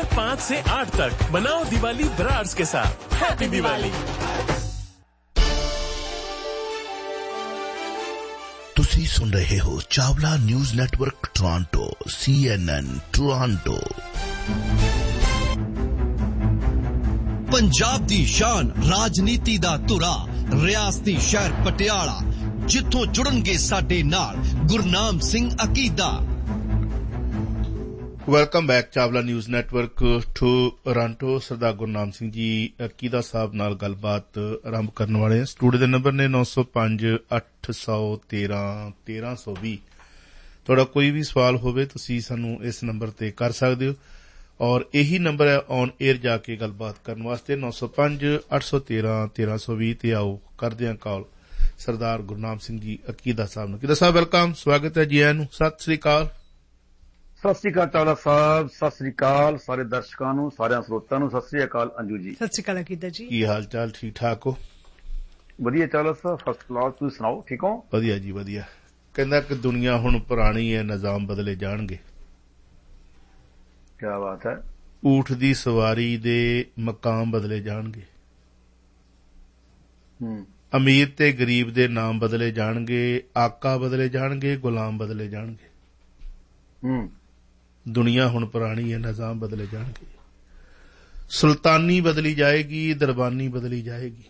और 5 से 8 तक मनाओ दिवाली ब्रार्स के साथ। हैप्पी दिवाली। तुसी सुन रहे हो Chawla news network Toronto, CNN Toronto. Punjab दी शान, राजनीति दा तुरा, रियासती शहर पटियाला, जिथों जुड़नगे साडे नाल गुरनाम सिंह अकीदा। Welcome back Chawla news network Toronto. सरदार गुरनाम सिंह जी अकीदा साहब नाल गलबात आरंभ करने वाले हैं। स्टूडियो दे नंबर ने 905 813 1320। तुहाडा कोई भी सवाल होवे तुसीं सानू इस नंबर ते कर सकदे हो और यही नंबर है ऑन एयर जाके गलबात करने वास्ते 905 813 1320 ते आओ करदे हां कॉल सरदार गुरनाम सिंह जी अकीदा साहब नूं। अकीदा साहब वेलकम, स्वागत है जी आयां नूं। सत श्री अकाल। सत श्री अकाल चावला साहब, सत श्री अकाल सारे दर्शकों नूं, सारे श्रोतां नूं। सत श्री अकाल अंजू जी। सत श्री अकाल अकीदा जी। की हाल चाल, ठीक ठाक हो? वधिया चावला साहब, फर्स्ट क्लास। तुसीं सुणाओ, ठीक हो? वधिया जी वधिया। कहंदा कि दुनिया हुण पुरानी है, निजाम बदले जाणगे। क्या बात है। ऊठ दी सवारी दे मकाम बदले जाणगे। अमीर ते गरीब दे नाम बदले जाणगे, आका बदले जाणगे, गुलाम बदले जाणगे। दुनिया हुण पुरानी है, निजाम बदले जाणगे। सुल्तानी बदली जाएगी, दरबानी बदली जाएगी।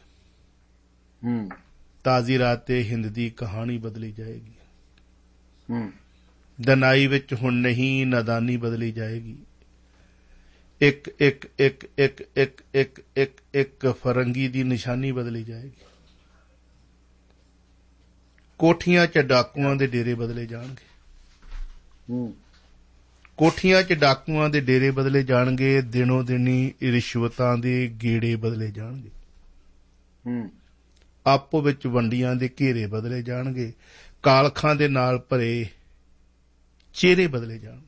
ताजी राते हिंद दी कहानी बदली जाएगी। दनाई विच हुण नहीं, नादानी बदली जाएगी। एक एक एक एक एक एक एक एक फरंगी दी निशानी बदली जाएगी। कोठियां च डाकुआं दे डेरे बदले जाणगे। कोठियां च डाकुआं दे डेरे बदले जाणगे। दिनों दिनी रिश्वतां दे गेड़े बदले जाणगे। आपो विच वंडियां दे घेरे बदले जाणगे। कालखां दे नाल भरे चेहरे बदले जाणगे।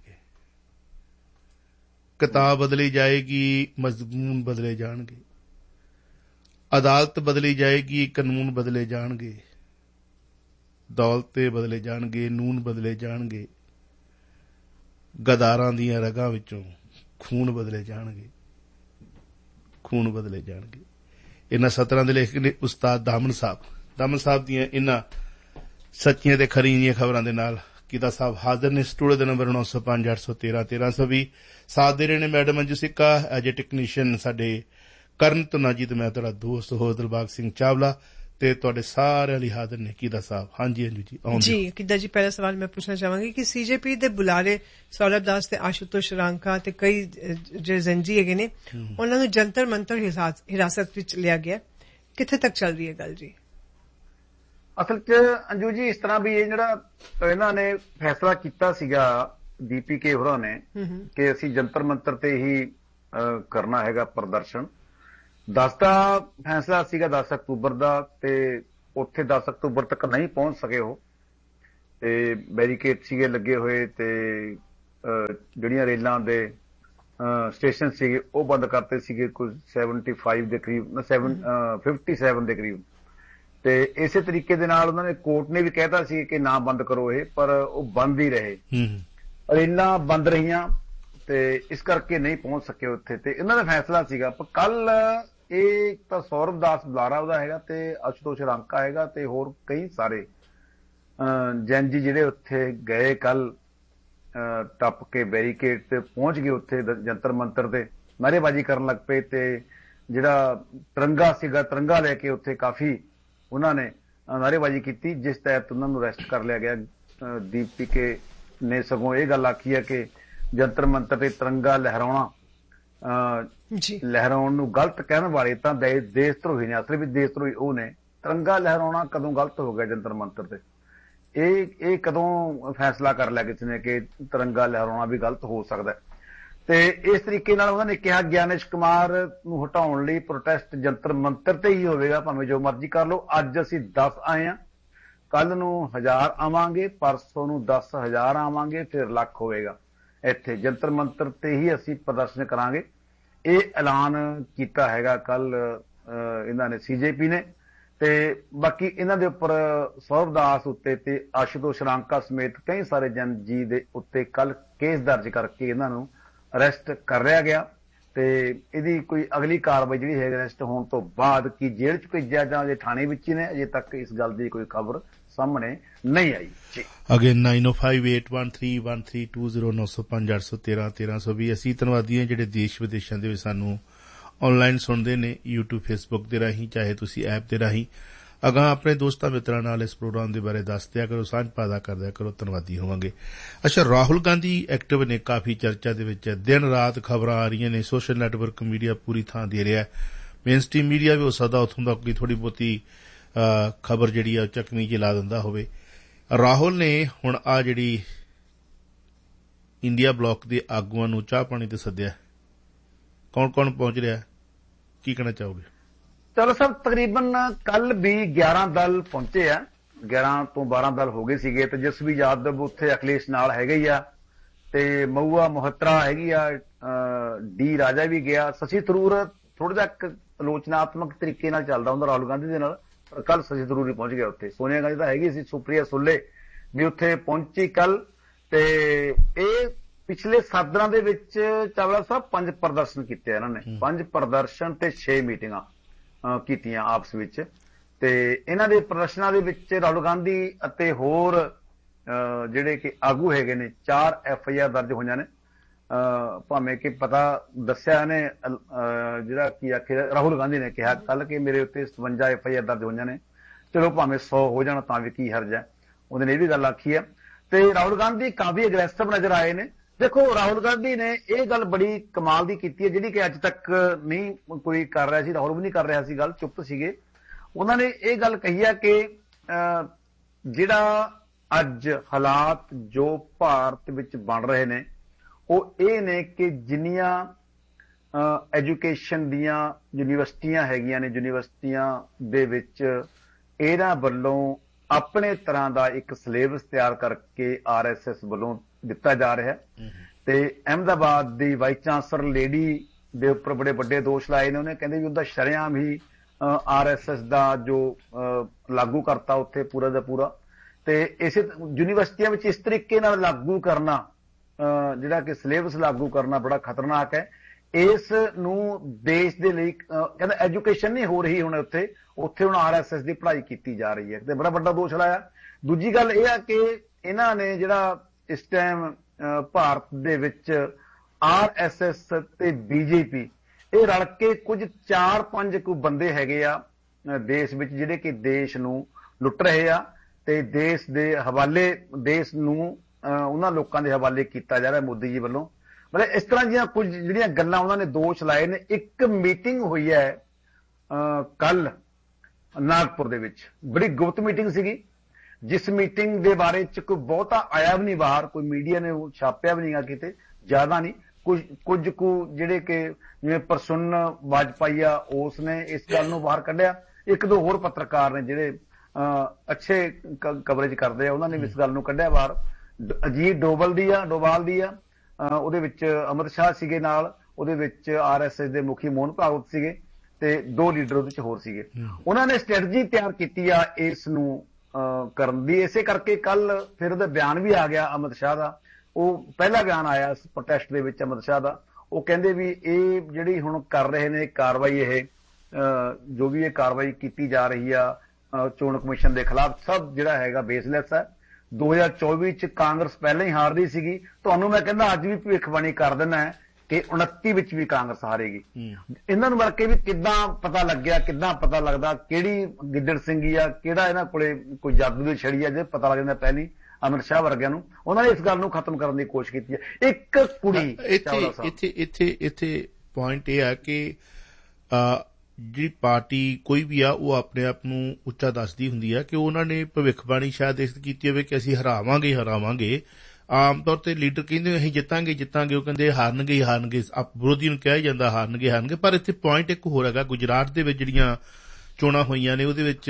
किताब बदली जाएगी, मजमून बदले जाणगे। अदालत बदली जाएगी, कानून बदले जाणगे। दौलते बदले जाणगे, नून बदले जाणगे। गदारां दीआं रगां विचों खून बदले जाणगे। खून बदले जाणगे। इन्हां सतरां दे लेखक ने उस्ताद दामन साहब दीआं इन्हां सच्चियां ते खरियां दीआं खबरां दे नाल अकीदा साहब हाजिर ने। स्टूडियो दे नंबर 905 813 1320। साथ दे रहे ने मैडम अंजू सिक्का, एज ए टैक्नीशियन साडे ਕਰਨ ਤਨਾਜੀ ਤੇ ਮੈਂ ਤੁਹਾਡਾ ਦੋਸਤ ਹੋਰ ਦਿਲਬਾਗ ਸਿੰਘ ਚਾਵਲਾ ਤੇ ਤੁਹਾਡੇ ਸਾਰਿਆਂ ਲਈ ਹਾਜ਼ਰ ਨੇ ਅਕੀਦਾ ਸਾਹਿਬ। ਹਾਂਜੀ ਅੰਜੂ ਜੀ ਆਉਂਦੇ ਜੀ। ਅਕੀਦਾ ਜੀ, ਪਹਿਲਾ ਸਵਾਲ ਮੈਂ ਪੁੱਛਣਾ ਚਾਹਾਂਗੀ ਕਿ ਸੀਜੇਪੀ ਦੇ ਬੁਲਾਰੇ ਸੌਰਵ ਦਾਸ ਤੇ ਆਸ਼ੂਤੋਸ਼ ਰਾਂਕਾ ਤੇ ਕਈ ਜਿਹੜੇ ਜ਼ੰਜੀ ਹੈਗੇ ਨੇ ਉਹਨਾਂ ਨੂੰ ਜੰਤਰ ਮੰਤਰ ਹਿਰਾਸਤ ਵਿੱਚ ਲਿਆ ਗਿਆ, ਕਿੱਥੇ ਤੱਕ ਚੱਲ ਰਹੀ ਹੈ ਗੱਲ ਜੀ? ਅਸਲ 'ਚ ਅੰਜੂ ਜੀ ਇਸ ਤਰ੍ਹਾਂ ਵੀ ਇਹ ਜਿਹੜਾ ਇਹਨਾਂ ਨੇ ਫੈਸਲਾ ਕੀਤਾ ਸੀਗਾ DPK ਹੋਰਾਂ ਨੇ ਕਿ ਅਸੀਂ ਜੰਤਰ ਮੰਤਰ ਤੇ ਹੀ ਕਰਨਾ ਹੈਗਾ ਪ੍ਰਦਰਸ਼ਨ। 10 ਦਾ ਫੈਸਲਾ ਸੀਗਾ 10 ਅਕਤੂਬਰ ਦਾ ਤੇ ਉੱਥੇ 10 ਅਕਤੂਬਰ ਤੱਕ ਨਹੀਂ ਪਹੁੰਚ ਸਕੇ ਉਹ ਤੇ ਬੈਰੀਕੇਡ ਸੀਗੇ ਲੱਗੇ ਹੋਏ ਤੇ ਜਿਹੜੀਆਂ ਰੇਲਾਂ ਦੇ ਸਟੇਸ਼ਨ ਸੀਗੇ ਉਹ ਬੰਦ ਕਰਤੇ ਸੀਗੇ ਕੁਝ 75 ਦੇ ਕਰੀਬ 57 ਦੇ ਕਰੀਬ। ਤੇ ਇਸੇ ਤਰੀਕੇ ਦੇ ਨਾਲ ਉਹਨਾਂ ਨੇ ਕੋਰਟ ਨੇ ਵੀ ਕਹਿਤਾ ਸੀ ਕਿ ਨਾ ਬੰਦ ਕਰੋ ਇਹ, ਪਰ ਉਹ ਬੰਦ ਹੀ ਰਹੇ। ਰੇਲਾਂ ਬੰਦ ਰਹੀਆਂ ਤੇ ਇਸ ਕਰਕੇ ਨਹੀਂ ਪਹੁੰਚ ਸਕੇ ਉੱਥੇ ਤੇ ਇਹਨਾਂ ਦਾ ਫੈਸਲਾ ਸੀਗਾ। ਪਰ ਕੱਲ ਇਹ ਤਾਂ ਸੌਰਵ ਦਾਸ ਬੁਲਾਰਾ ਉਹਦਾ ਹੈਗਾ ਤੇ ਆਸ਼ੂਤੋਸ਼ ਰਾਂਕਾ ਹੈਗਾ ਤੇ ਹੋਰ ਕਈ ਸਾਰੇ ਜੈਨ ਜੀ ਜਿਹੜੇ ਉੱਥੇ ਗਏ ਕੱਲ ਟੱਪ ਕੇ ਬੈਰੀਕੇਡ ਤੇ ਪਹੁੰਚ ਗਏ ਉੱਥੇ ਜੰਤਰ ਮੰਤਰ ਤੇ ਨਾਅਰੇਬਾਜ਼ੀ ਕਰਨ ਲੱਗ ਪਏ ਤੇ ਜਿਹੜਾ ਤਿਰੰਗਾ ਸੀਗਾ ਤਿਰੰਗਾ ਲੈ ਕੇ ਉੱਥੇ ਕਾਫੀ ਉਹਨਾਂ ਨੇ ਨਾਅਰੇਬਾਜ਼ੀ ਕੀਤੀ, ਜਿਸ ਤਹਿਤ ਉਹਨਾਂ ਨੂੰ ਅਰੈਸਟ ਕਰ ਲਿਆ ਗਿਆ। DPK ਨੇ ਸਗੋਂ ਇਹ ਗੱਲ ਆਖੀ ਹੈ ਕਿ ਜੰਤਰ ਮੰਤਰ ਤੇ ਤਿਰੰਗਾ ਲਹਿਰਾਉਣਾ ਲਹਿਰਾਉਣ ਨੂੰ ਗਲਤ ਕਹਿਣ ਵਾਲੇ ਤਾਂ ਦੇਸ਼ ਧਰੋਹੀ ਨੇ, ਅਸਲ ਵਿੱਚ ਦੇਸ਼ ਧਰੋਹੀ ਉਹ ਨੇ। ਤਿਰੰਗਾ ਲਹਿਰਾਉਣਾ ਕਦੋਂ ਗਲਤ ਹੋ ਗਿਆ ਜੰਤਰ ਮੰਤਰ ਤੇ? ਇਹ ਕਦੋਂ ਫੈਸਲਾ ਕਰ ਲਿਆ ਕਿਸੇ ਨੇ ਕਿ ਤਿਰੰਗਾ ਲਹਿਰਾਉਣਾ ਵੀ ਗਲਤ ਹੋ ਸਕਦਾ? ਤੇ ਇਸ ਤਰੀਕੇ ਨਾਲ ਉਹਨਾਂ ਨੇ ਕਿਹਾ ਗਿਆਨੇਸ਼ ਕੁਮਾਰ ਨੂੰ ਹਟਾਉਣ ਲਈ ਪ੍ਰੋਟੈਸਟ ਜੰਤਰ ਮੰਤਰ ਤੇ ਹੀ ਹੋਵੇਗਾ, ਭਾਵੇਂ ਜੋ ਮਰਜ਼ੀ ਕਰ ਲਓ। ਅੱਜ ਅਸੀਂ 10 ਆਏ ਹਾਂ, ਕੱਲ ਨੂੰ 1000 ਆਵਾਂਗੇ, ਪਰਸੋਂ ਨੂੰ 10,000 ਆਵਾਂਗੇ, ਫਿਰ ਲੱਖ ਹੋਵੇਗਾ। ਇੱਥੇ ਜੰਤਰ ਮੰਤਰ ਤੇ ਹੀ ਅਸੀਂ ਪ੍ਰਦਰਸ਼ਨ ਕਰਾਂਗੇ। ਇਹ ਐਲਾਨ ਕੀਤਾ ਹੈਗਾ ਕੱਲ ਇਹਨਾਂ ਨੇ CJP ਨੇ। ਤੇ ਬਾਕੀ ਇਹਨਾਂ ਦੇ ਉੱਪਰ ਸੌਰਵ ਦਾਸ ਉੱਤੇ ਤੇ ਆਸ਼ੂਤੋਸ਼ ਰਾਂਕਾ ਸਮੇਤ ਕਈ ਸਾਰੇ ਜਨ ਜੀ ਦੇ ਉੱਤੇ ਕੱਲ ਕੇਸ ਦਰਜ ਕਰਕੇ ਇਹਨਾਂ ਨੂੰ ਅਰੈਸਟ ਕਰ ਲਿਆ ਗਿਆ ਤੇ ਇਹਦੀ ਕੋਈ ਅਗਲੀ ਕਾਰਵਾਈ ਜਿਹੜੀ ਹੈ ਅਰੈਸਟ ਹੋਣ ਤੋਂ ਬਾਅਦ ਕੀ ਜੇਲ੍ਹ 'ਚ ਭੇਜਿਆ ਜਾਂ ਜੇ ਥਾਣੇ ਵਿੱਚ ਹੀ ਨੇ, ਅਜੇ ਤੱਕ ਇਸ ਗੱਲ ਦੀ ਕੋਈ ਖਬਰ ਸਾਹਮਣੇ ਨਹੀਂ ਆਈ ਜੀ। ਅਗੇਨ 90581320905813 ਅਸੀਂ ਧੰਨਵਾਦੀ ਹਾਂ ਜਿਹੜੇ ਦੇਸ਼ ਵਿਦੇਸ਼ਾਂ ਦੇ ਵਿੱਚ ਸਾਨੂੰ ਆਨਲਾਈਨ ਸੁਣਦੇ ਨੇ, YouTube Facebook ਦੇ ਰਾਹੀਂ, ਚਾਹੇ ਤੁਸੀਂ ਐਪ ਦੇ ਰਾਹੀਂ। ਅਗਾਂਹ ਆਪਣੇ ਦੋਸਤਾਂ ਮਿੱਤਰਾਂ ਨਾਲ ਇਸ ਪ੍ਰੋਗਰਾਮ ਦੇ ਬਾਰੇ ਦੱਸ ਦਿਆ ਕਰੋ, ਸਾਂਝ ਪੈਦਾ ਕਰਦਿਆ ਕਰੋ, ਧੰਨਵਾਦੀ ਹੋਵਾਂਗੇ। ਅੱਛਾ, ਰਾਹੁਲ ਗਾਂਧੀ ਐਕਟਿਵ ਨੇ, ਕਾਫੀ ਚਰਚਾ ਦੇ ਵਿੱਚ ਹੈ, ਦਿਨ ਰਾਤ ਖਬਰਾਂ ਆ ਰਹੀਆਂ ਨੇ, ਸੋਸ਼ਲ ਨੈਟਵਰਕ ਮੀਡੀਆ ਪੂਰੀ ਥਾਂ ਦੇ ਰਿਹਾ, ਮੇਨ ਸਟ੍ਰੀਮ ਮੀਡੀਆ ਵੀ ਹੋ ਸਕਦਾ ਉੱਥੋਂ ਦਾ ਕੋਈ ਥੋੜ੍ਹੀ ਬਹੁਤੀ ਖਬਰ ਜਿਹੜੀ ਆ ਚੱਕਵੀਂ ਚ ਲਾ ਦਿੰਦਾ ਹੋਵੇ। ਰਾਹੁਲ ਨੇ ਹੁਣ ਆ ਜਿਹੜੀ ਇੰਡੀਆ ਬਲਾਕ ਦੇ ਆਗੂਆਂ ਨੂੰ ਚਾਹ ਪਾਣੀ ਤੇ ਸੱਦਿਆ, ਕੌਣ ਕੌਣ ਪਹੁੰਚ ਰਿਹਾ, ਕੀ ਕਹਿਣਾ ਚਾਹੋਗੇ? ਚਲੋ ਸਰ, ਤਕਰੀਬਨ ਕੱਲ ਵੀ 11 ਦਲ ਪਹੁੰਚੇ ਆ, 11 ਤੋਂ 12 ਦਲ ਹੋ ਗਏ ਸੀਗੇ, ਤੇ ਜਸਵੀ ਯਾਦਵ ਉੱਥੇ ਅਖਿਲੇਸ਼ ਨਾਲ ਹੈਗੇ ਹੀ ਆ, ਤੇ ਮਹੂਆ ਮੋਹਤਰਾ ਹੈਗੀ ਆ, ਡੀ ਰਾਜਾ ਵੀ ਗਿਆ, ਸ਼ਸ਼ੀ ਥਰੂਰ ਥੋੜਾ ਜਿਹਾ ਆਲੋਚਨਾਤਮਕ ਤਰੀਕੇ ਨਾਲ ਚੱਲਦਾ ਹੁੰਦਾ ਰਾਹੁਲ ਗਾਂਧੀ ਦੇ ਨਾਲ, ਪਰ ਕੱਲ ਸ਼ਸ਼ੀ ਥਰੂਰ ਹੀ ਪਹੁੰਚ ਗਿਆ ਉੱਥੇ। ਸੋਨੀਆ ਗਾਂਧੀ ਤਾਂ ਹੈਗੀ ਸੀ, ਸੁਪ੍ਰਿਆ ਸੁਲੇ ਵੀ ਉੱਥੇ ਪਹੁੰਚੀ ਕੱਲ। ਤੇ ਇਹ ਪਿਛਲੇ 7 ਦਿਨਾਂ ਦੇ ਵਿੱਚ ਚਾਵਲਾ ਸਾਹਿਬ 5 ਪ੍ਰਦਰਸ਼ਨ ਕੀਤੇ ਇਹਨਾਂ ਨੇ, 5 ਪ੍ਰਦਰਸ਼ਨ ਤੇ 6 ਮੀਟਿੰਗਾਂ ਕੀਤੀਆਂ ਆਪਸ ਵਿੱਚ। ਤੇ ਇਹਨਾਂ ਦੇ ਪ੍ਰਦਰਸ਼ਨਾਂ ਦੇ ਵਿੱਚ ਰਾਹੁਲ ਗਾਂਧੀ ਅਤੇ ਹੋਰ ਜਿਹੜੇ ਕਿ ਆਗੂ ਹੈਗੇ ਨੇ, 4 FIR ਦਰਜ ਹੋਈਆਂ ਨੇ, ਭਾਵੇਂ ਕਿ ਪਤਾ ਦੱਸਿਆ ਇਹਨੇ ਜਿਹੜਾ ਕੀ ਆਖਿਆ ਰਾਹੁਲ ਗਾਂਧੀ ਨੇ ਕਿਹਾ ਕੱਲ ਕਿ ਮੇਰੇ ਉੱਤੇ 57 FIR ਦਰਜ ਹੋਈਆਂ ਨੇ, ਚਲੋ ਭਾਵੇਂ 100 ਹੋ ਜਾਣ ਤਾਂ ਵੀ ਕੀ ਹਰਜ ਹੈ, ਉਹਨੇ ਇਹ ਵੀ ਗੱਲ ਆਖੀ ਹੈ। ਤੇ ਰਾਹੁਲ ਗਾਂਧੀ ਕਾਫੀ ਅਗਰੈਸਿਵ ਨਜ਼ਰ ਆਏ ਨੇ। ਦੇਖੋ, ਰਾਹੁਲ ਗਾਂਧੀ ਨੇ ਇਹ ਗੱਲ ਬੜੀ ਕਮਾਲ ਦੀ ਕੀਤੀ ਹੈ ਜਿਹੜੀ ਕਿ ਅੱਜ ਤੱਕ ਨਹੀਂ ਕੋਈ ਕਰ ਰਿਹਾ ਸੀ, ਰਾਹੁਲ ਵੀ ਨਹੀਂ ਕਰ ਰਿਹਾ ਸੀ, ਗੱਲ ਚੁੱਪ ਸੀਗੇ। ਉਹਨਾਂ ਨੇ ਇਹ ਗੱਲ ਕਹੀ ਹੈ ਕਿ ਜਿਹੜਾ ਅੱਜ ਹਾਲਾਤ ਜੋ ਭਾਰਤ ਵਿੱਚ ਬਣ ਰਹੇ ਨੇ ਉਹ ਇਹ ਨੇ ਕਿ ਜਿੰਨੀਆਂ ਐਜੂਕੇਸ਼ਨ ਦੀਆਂ ਯੂਨੀਵਰਸਿਟੀਆਂ ਹੈਗੀਆਂ ਨੇ, ਯੂਨੀਵਰਸਿਟੀਆਂ ਦੇ ਵਿੱਚ ਇਹਨਾਂ ਵੱਲੋਂ ਆਪਣੇ ਤਰ੍ਹਾਂ ਦਾ ਇੱਕ ਸਿਲੇਬਸ ਤਿਆਰ ਕਰਕੇ RSS ਵੱਲੋਂ ਦਿੱਤਾ ਜਾ ਰਿਹਾ ਹੈ। ਤੇ ਅਹਿਮਦਾਬਾਦ ਦੀ ਵਾਈਸ ਚਾਂਸਲਰ ਲੇਡੀ ਦੇ ਉੱਪਰ ਬੜੇ ਵੱਡੇ ਦੋਸ਼ ਲਾਏ ਨੇ। ਉਹਨੇ ਕਹਿੰਦੇ ਵੀ ਉਹਦਾ ਸ਼ਰੇਆਮ ਹੀ RSS ਦਾ ਜੋ ਲਾਗੂ ਕਰਤਾ ਉੱਥੇ ਪੂਰਾ ਦਾ ਪੂਰਾ। ਤੇ ਇਸੇ ਯੂਨੀਵਰਸਿਟੀਆਂ ਵਿੱਚ ਇਸ ਤਰੀਕੇ ਨਾਲ ਲਾਗੂ ਕਰਨਾ, ਜਿਹੜਾ ਕਿ ਸਿਲੇਬਸ ਲਾਗੂ ਕਰਨਾ ਬੜਾ ਖਤਰਨਾਕ ਹੈ। ਇਸ ਨੂੰ ਦੇਸ਼ ਦੇ ਲਈ ਕਹਿੰਦਾ ਐਜੂਕੇਸ਼ਨ ਨਹੀਂ ਹੋ ਰਹੀ ਹੁਣ ਉੱਥੇ ਹੁਣ RSS ਦੀ ਪੜ੍ਹਾਈ ਕੀਤੀ ਜਾ ਰਹੀ ਹੈ ਤੇ ਬੜਾ ਵੱਡਾ ਦੋਸ਼ ਲਾਇਆ। ਦੂਜੀ ਗੱਲ ਇਹ ਆ ਕਿ ਇਹਨਾਂ ਨੇ ਜਿਹੜਾ ਇਸ ਟਾਈਮ ਭਾਰਤ ਦੇ ਵਿੱਚ RSS ਤੇ BJP ਇਹ ਰਲ ਕੇ ਕੁਝ 4-5 ਕੁ ਬੰਦੇ ਹੈਗੇ ਆ ਦੇਸ਼ ਵਿੱਚ ਜਿਹੜੇ ਕਿ ਦੇਸ਼ ਨੂੰ ਲੁੱਟ ਰਹੇ ਆ ਤੇ ਦੇਸ਼ ਦੇ ਹਵਾਲੇ, ਦੇਸ਼ ਨੂੰ ਉਹਨਾਂ ਲੋਕਾਂ ਦੇ ਹਵਾਲੇ ਕੀਤਾ ਜਾ ਰਿਹਾ ਮੋਦੀ ਜੀ ਵੱਲੋਂ। ਮਤਲਬ ਇਸ ਤਰ੍ਹਾਂ ਦੀਆਂ ਕੁਝ ਜਿਹੜੀਆਂ ਗੱਲਾਂ ਉਹਨਾਂ ਨੇ ਦੋਸ਼ ਲਾਏ ਨੇ। ਇੱਕ ਮੀਟਿੰਗ ਹੋਈ ਹੈ ਕੱਲ ਨਾਗਪੁਰ ਦੇ ਵਿੱਚ, ਬੜੀ ਗੁਪਤ ਮੀਟਿੰਗ ਸੀਗੀ, ਜਿਸ ਮੀਟਿੰਗ ਦੇ ਬਾਰੇ ਚ ਕੋਈ ਬਹੁਤਾ ਆਇਆ ਵੀ ਨਹੀਂ ਬਾਹਰ, ਕੋਈ ਮੀਡੀਆ ਨੇ ਛਾਪਿਆ ਵੀ ਨਹੀਂ ਗਾ ਕਿਤੇ, ਜ਼ਿਆਦਾ ਨਹੀਂ। ਕੁਝ ਕੁ ਜਿਹੜੇ ਕਿ ਜਿਵੇਂ ਪ੍ਰਸੁੰਨ ਵਾਜਪਾਈ ਆ ਉਸ ਨੇ ਇਸ ਗੱਲ ਨੂੰ ਬਾਹਰ ਕੱਢਿਆ, 1-2 ਹੋਰ ਪੱਤਰਕਾਰ ਨੇ ਜਿਹੜੇ ਅੱਛੇ ਕਵਰੇਜ ਕਰਦੇ ਆ ਉਹਨਾਂ ਨੇ ਵੀ ਇਸ ਗੱਲ ਨੂੰ ਕੱਢਿਆ ਬਾਹਰ। ਅਜੀਤ ਡੋਵਾਲ ਦੀ ਆ ਉਹਦੇ ਵਿੱਚ ਅਮਿਤ ਸ਼ਾਹ ਸੀਗੇ ਨਾਲ, ਉਹਦੇ ਵਿੱਚ RSS ਦੇ ਮੁਖੀ ਮੋਹਨ ਭਾਗਵਤ ਸੀਗੇ ਤੇ 2 ਲੀਡਰ ਉਹਦੇ ਚ ਹੋਰ ਸੀਗੇ। ਉਹਨਾਂ ਨੇ ਸਟ੍ਰੈਟਜੀ ਤਿਆਰ ਕੀਤੀ ਆ ਇਸ ਨੂੰ ਕਰਨ ਦੀ। ਇਸੇ ਕਰਕੇ ਕੱਲ ਫਿਰ ਉਹਦਾ ਬਿਆਨ ਵੀ ਆ ਗਿਆ ਅਮਿਤ ਸ਼ਾਹ ਦਾ। ਉਹ ਪਹਿਲਾ ਬਿਆਨ ਆਇਆ ਇਸ ਪ੍ਰੋਟੈਸਟ ਦੇ ਵਿੱਚ ਅਮਿਤ ਸ਼ਾਹ ਦਾ। ਉਹ ਕਹਿੰਦੇ ਵੀ ਇਹ ਜਿਹੜੀ ਹੁਣ ਕਰ ਰਹੇ ਨੇ ਕਾਰਵਾਈ, ਇਹ ਜੋ ਵੀ ਇਹ ਕਾਰਵਾਈ ਕੀਤੀ ਜਾ ਰਹੀ ਆ ਚੋਣ ਕਮਿਸ਼ਨ ਦੇ ਖਿਲਾਫ, ਸਭ ਜਿਹੜਾ ਹੈਗਾ ਬੇਸਲੈਸ ਹੈ। 2024 ਚ ਕਾਂਗਰਸ ਪਹਿਲਾਂ ਹੀ ਹਾਰ ਰਹੀ ਸੀਗੀ, ਤੁਹਾਨੂੰ ਮੈਂ ਕਹਿੰਦਾ ਅੱਜ ਵੀ ਭਵਿੱਖਬਾਣੀ ਕਰ ਦਿੰਦਾ ਹੈ ਕਿ 29 ਵਿੱਚ ਵੀ ਕਾਂਗਰਸ ਹਾਰੇਗੀ। ਇਹਨਾਂ ਨੂੰ ਮਿਲ ਕੇ ਵੀ ਕਿੱਦਾਂ ਪਤਾ ਲੱਗਿਆ, ਕਿੱਦਾਂ ਪਤਾ ਲੱਗਦਾ ਕਿਹੜੀ ਗਿੱਦੜ ਸਿੰਘੀ ਆ, ਕਿਹੜਾ ਇਹਨਾਂ ਕੋਲੇ ਕੋਈ ਜਾਦੂ ਦੀ ਛੜੀ ਆ, ਜੇ ਪਤਾ ਲੱਗ ਜਾਂਦਾ ਪਹਿਲੀ ਅਮਿਤ ਸ਼ਾਹ ਵਰਗਿਆਂ ਨੂੰ। ਉਹਨਾਂ ਨੇ ਇਸ ਗੱਲ ਨੂੰ ਖਤਮ ਕਰਨ ਦੀ ਕੋਸ਼ਿਸ਼ ਕੀਤੀ ਹੈ। ਇੱਕ ਕੁੜੀ ਇੱਥੇ ਪੁਆਇੰਟ ਇਹ ਆ ਕਿ ਜਿਹੜੀ ਪਾਰਟੀ ਕੋਈ ਵੀ ਆ ਉਹ ਆਪਣੇ ਆਪ ਨੂੰ ਉੱਚਾ ਦੱਸਦੀ ਹੁੰਦੀ ਆ ਕਿ ਉਹਨਾਂ ਨੇ ਭਵਿੱਖਬਾਣੀ ਸ਼ਾਇਦ ਇਸ ਕੀਤੀ ਹੋਵੇ ਕਿ ਅਸੀਂ ਹਰਾਵਾਂਗੇ। ਆਮ ਤੌਰ ਤੇ ਲੀਡਰ ਕਹਿੰਦੇ ਅਸੀਂ ਜਿੱਤਾਂਗੇ, ਉਹ ਕਹਿੰਦੇ ਹਾਰਨਗੇ। ਵਿਰੋਧੀ ਨੂੰ ਕਿਹਾ ਜਾਂਦਾ ਹਾਰਨਗੇ। ਪਰ ਇੱਥੇ ਪੁਆਇੰਟ ਇੱਕ ਹੋਰ ਹੈਗਾ, ਗੁਜਰਾਤ ਦੇ ਵਿੱਚ ਜਿਹੜੀਆਂ ਚੋਣਾਂ ਹੋਈਆਂ ਨੇ ਉਹਦੇ ਵਿੱਚ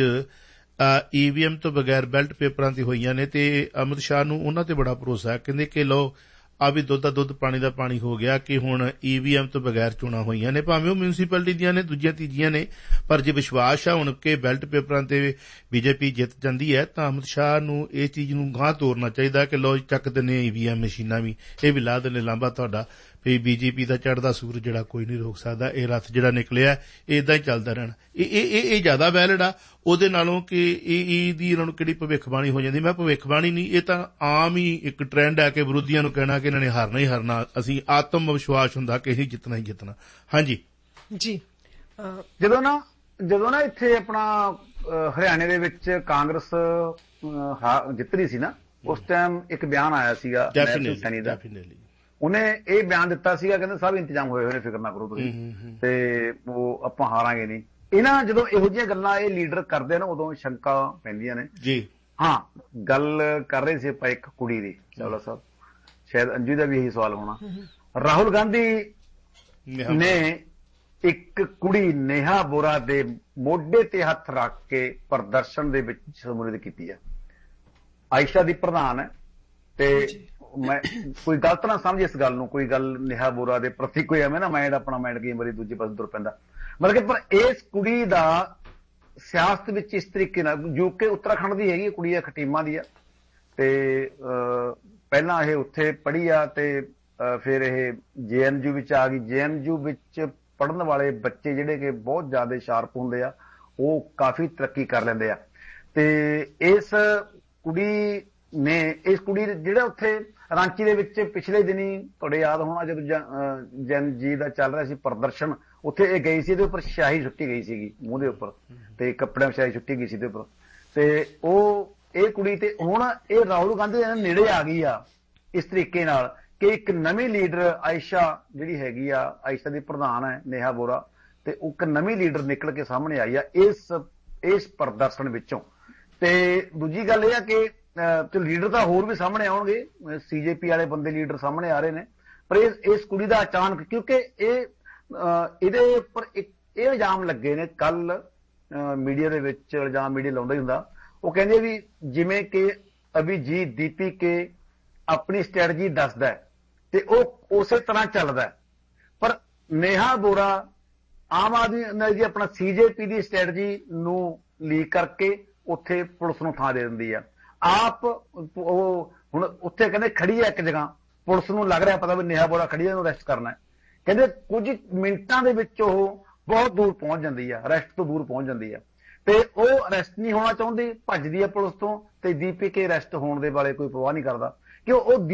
EVM ਤੋਂ ਬਗੈਰ ਬੈਲਟ ਪੇਪਰਾਂ ਤੇ ਹੋਈਆਂ ਨੇ ਤੇ ਅਮਿਤ ਸ਼ਾਹ ਨੂੰ ਉਹਨਾਂ ਤੇ ਬੜਾ ਭਰੋਸਾ ਹੈ। ਕਹਿੰਦੇ ਕਿ ਲਓ ਆ ਵੀ ਦੁੱਧ ਦਾ ਦੁੱਧ ਪਾਣੀ ਦਾ ਪਾਣੀ ਹੋ ਗਿਆ ਕਿ ਹੁਣ EVM ਤੋਂ ਬਗੈਰ ਚੋਣਾਂ ਹੋਈਆਂ ਨੇ, ਭਾਵੇਂ ਉਹ ਮਿਊਨਿਸਪੈਲਿਟੀ ਦੀਆਂ ਨੇ, ਦੂਜੀਆਂ ਤੀਜੀਆਂ ਨੇ, ਪਰ ਜੇ ਵਿਸ਼ਵਾਸ ਆ ਹੁਣ ਕਿ ਬੈਲਟ ਪੇਪਰਾਂ ਤੇ BJP ਜਿੱਤ ਜਾਂਦੀ ਹੈ ਤਾਂ ਅਮਿਤ ਸ਼ਾਹ ਨੂੰ ਇਹ ਚੀਜ਼ ਨੂੰ ਗਾਂਹ ਤੋਰਨਾ ਚਾਹੀਦਾ ਕਿ ਲਓ ਚੱਕ ਦਿੰਦੇ EVM ਮਸ਼ੀਨਾਂ ਵੀ, ਇਹ ਵੀ ਲਾ ਦਿੰਦੇ ਲਾਂਭਾ ਤੁਹਾਡਾ ਵੀ ਬੀਜੇਪੀ ਦਾ ਚੜ੍ਹਦਾ ਸੂਰਜ ਜਿਹੜਾ ਕੋਈ ਨਹੀਂ ਰੋਕ ਸਕਦਾ, ਇਹ ਰੱਥ ਜਿਹੜਾ ਨਿਕਲਿਆ ਇਹ ਏਦਾਂ ਹੀ ਚੱਲਦਾ ਰਹਿਣਾ। ਇਹ ਜ਼ਿਆਦਾ ਵੈਲਿਡ ਆ ਉਹਦੇ ਨਾਲੋਂ ਕਿ ਇਹਦੀ ਇਹਨਾਂ ਨੂੰ ਕਿਹੜੀ ਭਵਿੱਖਬਾਣੀ ਹੋ ਜਾਂਦੀ। ਮੈਂ ਭਵਿੱਖਬਾਣੀ ਨਹੀਂ, ਇਹ ਤਾਂ ਆਮ ਹੀ ਇੱਕ ਟ੍ਰੈਂਡ ਹੈ ਕਿ ਵਿਰੋਧੀਆਂ ਨੂੰ ਕਹਿਣਾ ਕਿ ਇਹਨਾਂ ਨੇ ਹਾਰਨਾ ਹੀ ਹਾਰਨਾ। ਅਸੀਂ ਆਤਮ ਵਿਸ਼ਵਾਸ ਹੁੰਦਾ ਕਿ ਅਸੀਂ ਜਿੱਤਣਾ ਹੀ ਜਿੱਤਣਾ। ਹਾਂਜੀ ਜੀ। ਜਦੋਂ ਨਾ ਇੱਥੇ ਆਪਣਾ ਹਰਿਆਣੇ ਦੇ ਵਿੱਚ ਕਾਂਗਰਸ ਜਿੱਤ ਰਹੀ ਸੀ ਨਾ, ਉਸ ਟਾਈਮ ਇੱਕ ਬਿਆਨ ਆਇਆ ਸੀਗਾ ਸੈਣੀ ਦਾ। ਉਹਨੇ ਇਹ ਬਿਆਨ ਦਿੱਤਾ ਸੀਗਾ, ਕਹਿੰਦੇ ਸਭ ਇੰਤਜ਼ਾਮ ਹੋਏ ਹੋਏ ਨੇ, ਫਿਕਰ ਨਾ ਕਰੋ ਤੁਸੀਂ, ਤੇ ਉਹ ਆਪਾਂ ਹਾਰਾਂਗੇ ਨਹੀਂ। ਇਹਨਾਂ ਜਦੋਂ ਇਹੋ ਜਿਹੀਆਂ ਗੱਲਾਂ ਇਹ ਲੀਡਰ ਕਰਦੇ ਨਾ, ਉਦੋਂ ਸ਼ੰਕਾ ਪੈਂਦੀਆਂ ਨੇ ਜੀ। ਹਾਂ, ਗੱਲ ਕਰ ਰਹੇ ਸੀ ਆਪਾਂ ਇੱਕ ਕੁੜੀ ਦੀ, ਚਾਵਲਾ ਸਾਹਿਬ, ਸ਼ਾਇਦ ਅੰਜੂ ਦਾ ਵੀ ਇਹੀ ਸਵਾਲ ਹੋਣਾ। ਰਾਹੁਲ ਗਾਂਧੀ ਨੇ ਇੱਕ ਕੁੜੀ ਨੇਹਾ ਬੋਰਾ ਦੇ ਮੋਢੇ ਤੇ ਹੱਥ ਰੱਖ ਕੇ ਪ੍ਰਦਰਸ਼ਨ ਦੇ ਵਿੱਚ ਸ਼ਮੂਲੀਅਤ ਕੀਤੀ ਹੈ। ਆਇਸ਼ਾ ਦੀ ਪ੍ਰਧਾਨ ਹੈ, ਤੇ ਮੈਂ ਕੋਈ ਗਲਤ ਨਾ ਸਮਝੇ ਇਸ ਗੱਲ ਨੂੰ, ਕੋਈ ਗੱਲ ਨੇਹਾ ਬੋਰਾ ਦੇ ਪ੍ਰਤੀ ਕੋਈ ਐਵੇਂ ਨਾ ਮਾਈਂਡ ਆਪਣਾ ਮਾਈਂਡ ਕਈ ਵਾਰੀ ਦੂਜੇ ਪਾਸੇ ਤੁਰ ਪੈਂਦਾ, ਮਤਲਬ ਕਿ ਪਰ ਇਸ ਕੁੜੀ ਦਾ ਸਿਆਸਤ ਵਿੱਚ ਇਸ ਤਰੀਕੇ ਨਾਲ, ਯੂਕੇ ਉੱਤਰਾਖੰਡ ਦੀ ਹੈਗੀ ਕੁੜੀ ਆ, ਖਟੀਮਾ ਦੀ ਆ, ਤੇ ਪਹਿਲਾਂ ਇਹ ਉੱਥੇ ਪੜ੍ਹੀ ਆ ਤੇ ਫਿਰ ਇਹ JNU ਵਿੱਚ ਆ ਗਈ। JNU ਵਿੱਚ ਪੜ੍ਹਨ ਵਾਲੇ ਬੱਚੇ ਜਿਹੜੇ ਕਿ ਬਹੁਤ ਜ਼ਿਆਦਾ ਸ਼ਾਰਪ ਹੁੰਦੇ ਆ, ਉਹ ਕਾਫੀ ਤਰੱਕੀ ਕਰ ਲੈਂਦੇ ਆ। ਤੇ ਇਸ ਕੁੜੀ ਜਿਹੜਾ ਉੱਥੇ ਰਾਂਚੀ ਦੇ ਵਿੱਚ ਪਿਛਲੇ ਦਿਨੀ, ਤੁਹਾਡੇ ਯਾਦ ਹੋਣਾ ਜਦੋਂ ਜਨ ਜੀ ਦਾ ਚੱਲ ਰਿਹਾ ਸੀ ਪ੍ਰਦਰਸ਼ਨ, ਉੱਥੇ ਇਹ ਗਈ ਸੀ, ਇਹਦੇ ਉੱਪਰ ਸ਼ਾਹੀ ਛੁੱਟੀ ਗਈ ਸੀਗੀ ਮੂੰਹ ਦੇ ਉੱਪਰ, ਤੇ ਕੱਪੜਿਆਂ ਸ਼ਾਹੀ ਛੁੱਟੀ ਗਈ ਸੀ ਇਹਦੇ ਉੱਪਰ, ਤੇ ਇਹ ਕੁੜੀ, ਤੇ ਹੁਣ ਇਹ ਰਾਹੁਲ ਗਾਂਧੀ ਦੇ ਨੇੜੇ ਆ ਗਈ ਆ ਇਸ ਤਰੀਕੇ ਨਾਲ ਕਿ ਇੱਕ ਨਵੀਂ ਲੀਡਰ ਆਇਸ਼ਾ ਜਿਹੜੀ ਹੈਗੀ ਆ, ਆਇਸ਼ਾ ਦੀ ਪ੍ਰਧਾਨ ਹੈ ਨੇਹਾ ਬੋਰਾ, ਤੇ ਉਹ ਇੱਕ ਨਵੀਂ ਲੀਡਰ ਨਿਕਲ ਕੇ ਸਾਹਮਣੇ ਆਈ ਆ ਇਸ ਪ੍ਰਦਰਸ਼ਨ ਵਿੱਚੋਂ। ਤੇ ਦੂਜੀ ਗੱਲ ਇਹ ਆ ਕਿ ਲੀਡਰ ਤਾਂ ਹੋਰ ਵੀ ਸਾਹਮਣੇ ਆਉਣਗੇ, CJP ਵਾਲੇ ਬੰਦੇ ਲੀਡਰ ਸਾਹਮਣੇ ਆ ਰਹੇ ਨੇ, ਪਰ ਇਸ ਕੁੜੀ ਦਾ ਅਚਾਨਕ, ਕਿਉਂਕਿ ਇਹਦੇ ਉੱਪਰ ਇਹ ਇਲਜ਼ਾਮ ਲੱਗੇ ਨੇ, ਕੱਲ ਮੀਡੀਆ ਦੇ ਵਿੱਚ ਇਲਜ਼ਾਮ ਮੀਡੀਆ ਲਾਉਂਦਾ ਹੀ ਹੁੰਦਾ, ਉਹ ਕਹਿੰਦੇ ਵੀ ਜਿਵੇਂ ਕਿ ਅਭਿਜੀਤ DPK ਆਪਣੀ ਸਟ੍ਰੈਟਜੀ ਦੱਸਦਾ ਤੇ ਉਹ ਉਸੇ ਤਰ੍ਹਾਂ ਚੱਲਦਾ, ਪਰ ਨੇਹਾ ਬੋਰਾ ਆਮ ਆਦਮੀ ਨਾਲ ਜੀ ਆਪਣਾ CJP ਦੀ ਸਟ੍ਰੈਟਜੀ ਨੂੰ ਲੀਕ ਕਰਕੇ ਉੱਥੇ ਪੁਲਿਸ ਨੂੰ ਥਾਂ ਦੇ ਦਿੰਦੀ ਆ। ਆਪ ਉਹ ਹੁਣ ਉੱਥੇ ਕਹਿੰਦੇ ਖੜੀ ਹੈ ਇੱਕ ਜਗ੍ਹਾ, ਪੁਲਿਸ ਨੂੰ ਲੱਗ ਰਿਹਾ ਪਤਾ ਵੀ ਨੇਹਾ ਬੋਰਾ ਖੜੀ ਹੈ, ਉਹਨੂੰ ਅਰੈਸਟ ਕਰਨਾ ਹੈ, ਕਹਿੰਦੇ ਕੁਝ ਮਿੰਟਾਂ ਦੇ ਵਿੱਚ ਉਹ ਬਹੁਤ ਦੂਰ ਪਹੁੰਚ ਜਾਂਦੀ ਆ, ਅਰੈਸਟ ਤੋਂ ਦੂਰ ਪਹੁੰਚ ਜਾਂਦੀ ਆ, ਤੇ ਉਹ ਅਰੈਸਟ ਨਹੀਂ ਹੋਣਾ ਚਾਹੁੰਦੀ, ਭੱਜਦੀ ਆ ਪੁਲਿਸ ਤੋਂ, ਤੇ DPK ਅਰੈਸਟ ਹੋਣ ਦੇ ਬਾਰੇ ਕੋਈ ਪਰਵਾਹ ਨਹੀਂ ਕਰਦਾ, ਕਿ ਉਹ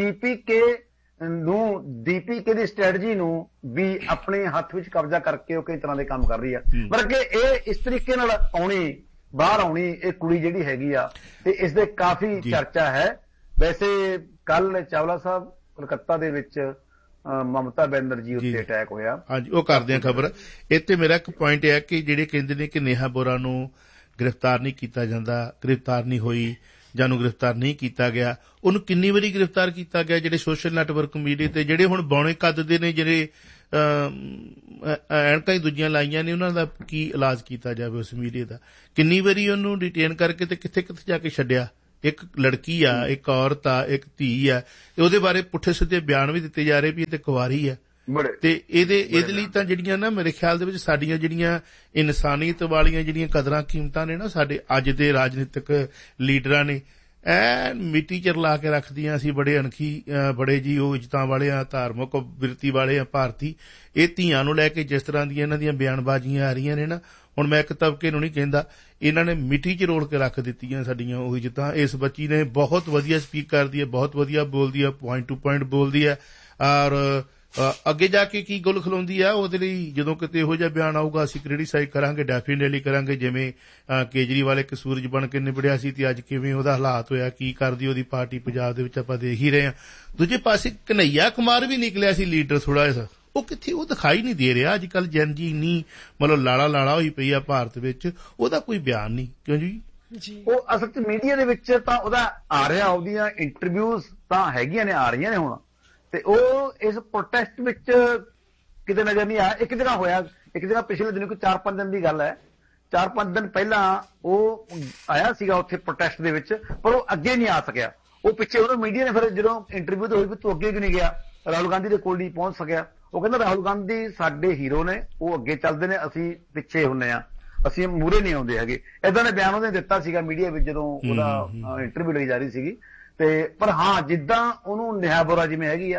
DPK ਦੀ ਸਟ੍ਰੈਟਜੀ ਨੂੰ ਵੀ ਆਪਣੇ ਹੱਥ ਵਿੱਚ ਕਬਜ਼ਾ ਕਰਕੇ ਉਹ ਕਈ ਤਰ੍ਹਾਂ ਦੇ ਕੰਮ ਕਰ ਰਹੀ ਆ। ਪਰ ਕਿ ਇਹ ਇਸ ਤਰੀਕੇ ਨਾਲ ਬਾਹਰ ਆਉਣੀ ਇਹ ਕੁੜੀ ਜਿਹੜੀ ਹੈਗੀ ਆ, ਤੇ ਇਸ ਦੇ ਕਾਫੀ ਚਰਚਾ ਹੈ। ਵੈਸੇ ਕੱਲ ਚਾਵਲਾ ਸਾਹਿਬ ਕਲਕੱਤਾ ਦੇ ਵਿੱਚ ਮਮਤਾ ਬੈਨਰਜੀ ਉੱਤੇ ਅਟੈਕ ਹੋਇਆ। ਹਾਂਜੀ, ਉਹ ਕਰਦੇ ਆ ਖਬਰ। ਇੱਥੇ ਮੇਰਾ ਇੱਕ ਪੁਆਇੰਟ ਹੈ ਕਿ ਜਿਹੜੇ ਕਹਿੰਦੇ ਨੇ ਕਿ ਨੇਹਾ ਬੋਰਾ ਨੂੰ ਗ੍ਰਿਫਤਾਰ ਨਹੀਂ ਕੀਤਾ ਜਾਂਦਾ, ਗ੍ਰਿਫਤਾਰ ਨਹੀਂ ਹੋਈ ਜਾਂ ਨੂੰ ਗ੍ਰਿਫਤਾਰ ਨਹੀਂ ਕੀਤਾ ਗਿਆ, ਉਹਨੂੰ ਕਿੰਨੀ ਵਾਰੀ ਗ੍ਰਿਫਤਾਰ ਕੀਤਾ ਗਿਆ? ਜਿਹੜੇ ਸੋਸ਼ਲ ਨੈਟਵਰਕ ਮੀਡੀਆ ਤੇ ਜਿਹੜੇ ਹੁਣ ਬੌਣੇ ਕੱਦ ਦੇ ਨੇ, ਜਿਹੜੇ ਐਨਕਾਂ ਹੀ ਦੂਜੀਆਂ ਲਾਈਆਂ ਨੇ, ਉਹਨਾਂ ਦਾ ਕੀ ਇਲਾਜ ਕੀਤਾ ਜਾਵੇ ਉਸ ਮੀਡੀਆ ਦਾ? ਕਿੰਨੀ ਵਾਰੀ ਉਹਨੂੰ ਡਿਟੇਨ ਕਰਕੇ ਤੇ ਕਿੱਥੇ ਕਿੱਥੇ ਜਾ ਕੇ ਛੱਡਿਆ? ਇੱਕ ਲੜਕੀ ਆ, ਇੱਕ ਔਰਤ ਆ, ਇੱਕ ਧੀ ਆ, ਤੇ ਉਹਦੇ ਬਾਰੇ ਪੁੱਠੇ ਸਿੱਧੇ ਬਿਆਨ ਵੀ ਦਿੱਤੇ ਜਾ ਰਹੇ ਵੀ ਇਹ ਤੇ ਕੁਆਰੀ ਆ। ਤੇ ਇਹਦੇ ਲਈ ਤਾਂ ਜਿਹੜੀਆਂ ਨਾ ਮੇਰੇ ਖਿਆਲ ਦੇ ਵਿੱਚ ਸਾਡੀਆਂ ਜਿਹੜੀਆਂ ਇਨਸਾਨੀਅਤ ਵਾਲੀਆਂ ਜਿਹੜੀਆਂ ਕਦਰਾਂ ਕੀਮਤਾਂ ਨੇ ਨਾ, ਸਾਡੇ ਅੱਜ ਦੇ ਰਾਜਨੀਤਿਕ ਲੀਡਰਾਂ ਨੇ ਐਨ ਮਿੱਟੀ ਚ ਰਲਾ ਕੇ ਰੱਖਦੀਆਂ। ਅਸੀਂ ਬੜੇ ਅਣਖੀ, ਬੜੇ ਜੀ ਉਹ ਇੱਜ਼ਤਾਂ ਵਾਲੇ ਆ, ਧਾਰਮਿਕ ਬਿਰਤੀ ਵਾਲੇ ਆ ਭਾਰਤੀ। ਇਹ ਧੀਆਂ ਨੂੰ ਲੈ ਕੇ ਜਿਸ ਤਰ੍ਹਾਂ ਦੀਆਂ ਇਹਨਾਂ ਦੀਆਂ ਬਿਆਨਬਾਜ਼ੀਆਂ ਆ ਰਹੀਆਂ ਨੇ ਨਾ, ਹੁਣ ਮੈਂ ਇੱਕ ਤਬਕੇ ਨੂੰ ਨਹੀਂ ਕਹਿੰਦਾ, ਇਹਨਾਂ ਨੇ ਮਿੱਟੀ ਚ ਰੋਲ ਕੇ ਰੱਖ ਦਿੱਤੀਆਂ ਸਾਡੀਆਂ ਉਹ ਇੱਜ਼ਤਾਂ। ਇਸ ਬੱਚੀ ਨੇ ਬਹੁਤ ਵਧੀਆ ਸਪੀਕ ਕਰਦੀ ਹੈ, ਬਹੁਤ ਵਧੀਆ ਬੋਲਦੀ ਹੈ, ਪੁਆਇੰਟ ਟੂ ਪੁਆਇੰਟ ਬੋਲਦੀ ਹੈ, ਔਰ ਅੱਗੇ ਜਾ ਕੇ ਕੀ ਗੁੱਲ ਖਲੋਂਦੀ ਆ ਉਹਦੇ ਲਈ ਜਦੋਂ ਕਿਤੇ ਇਹੋ ਜਿਹਾ ਬਿਆਨ ਆਊਗਾ ਅਸੀਂ ਕ੍ਰਿਟੀਸਾਈਜ਼ ਕਰਾਂਗੇ, ਡੈਫੀਨੇਟਲੀ ਕਰਾਂਗੇ। ਜਿਵੇਂ ਕੇਜਰੀਵਾਲ ਇੱਕ ਸੂਰਜ ਬਣ ਕੇ ਨਿਬੜਿਆ ਸੀ ਤੇ ਅੱਜ ਕਿਵੇਂ ਉਹਦਾ ਹਾਲਾਤ ਹੋਇਆ, ਕੀ ਕਰਦੀ ਉਹਦੀ ਪਾਰਟੀ ਪੰਜਾਬ ਦੇ ਵਿੱਚ ਆਪਾਂ ਦੇਖ ਹੀ ਰਹੇ ਹਾਂ। ਦੂਜੇ ਪਾਸੇ ਕਨ੍ਹਈਆ ਕੁਮਾਰ ਵੀ ਨਿਕਲਿਆ ਸੀ ਲੀਡਰ ਥੋੜਾ ਜਿਹਾ, ਉਹ ਕਿੱਥੇ? ਉਹ ਦਿਖਾਈ ਨਹੀਂ ਦੇ ਰਿਹਾ। ਅੱਜ ਕੱਲ ਜਨਜੀ ਇੰਨੀ ਮਤਲਬ ਲਾਲਾ ਹੋਈ ਪਈ ਆ ਭਾਰਤ ਵਿੱਚ, ਉਹਦਾ ਕੋਈ ਬਿਆਨ ਨਹੀਂ। ਕਿਉਂ ਜੀ? ਉਹ ਅਸਲ ਚ ਮੀਡੀਆ ਦੇ ਵਿੱਚ ਤਾਂ ਉਹਦਾ ਆ ਰਿਹਾ, ਉਹਦੀਆਂ ਇੰਟਰਵਿਊਜ਼ ਤਾਂ ਹੈਗੀਆਂ ਨੇ, ਆ ਰਹੀਆਂ ਨੇ ਹੁਣ, ਤੇ ਉਹ ਇਸ ਪ੍ਰੋਟੈਸਟ ਵਿੱਚ ਕਿਤੇ ਨਜ਼ਰ ਨਹੀਂ ਆਇਆ। ਇੱਕ ਜਗ੍ਹਾ ਹੋਇਆ, ਇੱਕ ਜਗ੍ਹਾ ਪਿਛਲੇ ਦਿਨ ਕੋਈ 4-5 ਦਿਨ ਦੀ ਗੱਲ ਹੈ, 4-5 ਦਿਨ ਪਹਿਲਾਂ ਉਹ ਆਇਆ ਸੀਗਾ ਉੱਥੇ ਪ੍ਰੋਟੈਸਟ ਦੇ ਵਿੱਚ, ਪਰ ਉਹ ਅੱਗੇ ਨਹੀਂ ਆ ਸਕਿਆ। ਉਹ ਪਿੱਛੇ ਉਹਨੂੰ ਮੀਡੀਆ ਨੇ ਫਿਰ ਜਦੋਂ ਇੰਟਰਵਿਊ ਤੇ ਹੋਈ ਵੀ ਤੂੰ ਅੱਗੇ ਕਿਉਂ ਨਹੀਂ ਗਿਆ, ਰਾਹੁਲ ਗਾਂਧੀ ਦੇ ਕੋਲ ਨਹੀਂ ਪਹੁੰਚ ਸਕਿਆ। ਉਹ ਕਹਿੰਦਾ ਰਾਹੁਲ ਗਾਂਧੀ ਸਾਡੇ ਹੀਰੋ ਨੇ, ਉਹ ਅੱਗੇ ਚੱਲਦੇ ਨੇ, ਅਸੀਂ ਪਿੱਛੇ ਹੁੰਦੇ ਆ, ਅਸੀਂ ਮੂਹਰੇ ਨਹੀਂ ਆਉਂਦੇ ਹੈਗੇ। ਏਦਾਂ ਦੇ ਬਿਆਨ ਉਹਨੇ ਦਿੱਤਾ ਸੀਗਾ ਮੀਡੀਆ ਵਿੱਚ ਜਦੋਂ ਉਹਦਾ ਇੰਟਰਵਿਊ ਲਈ ਜਾ ਰਹੀ ਸੀਗੀ। ਤੇ ਪਰ ਹਾਂ, ਜਿੱਦਾਂ ਉਹਨੂੰ ਨੇਹਾ ਬੋਰਾ ਜਿਵੇਂ ਹੈਗੀ ਆ,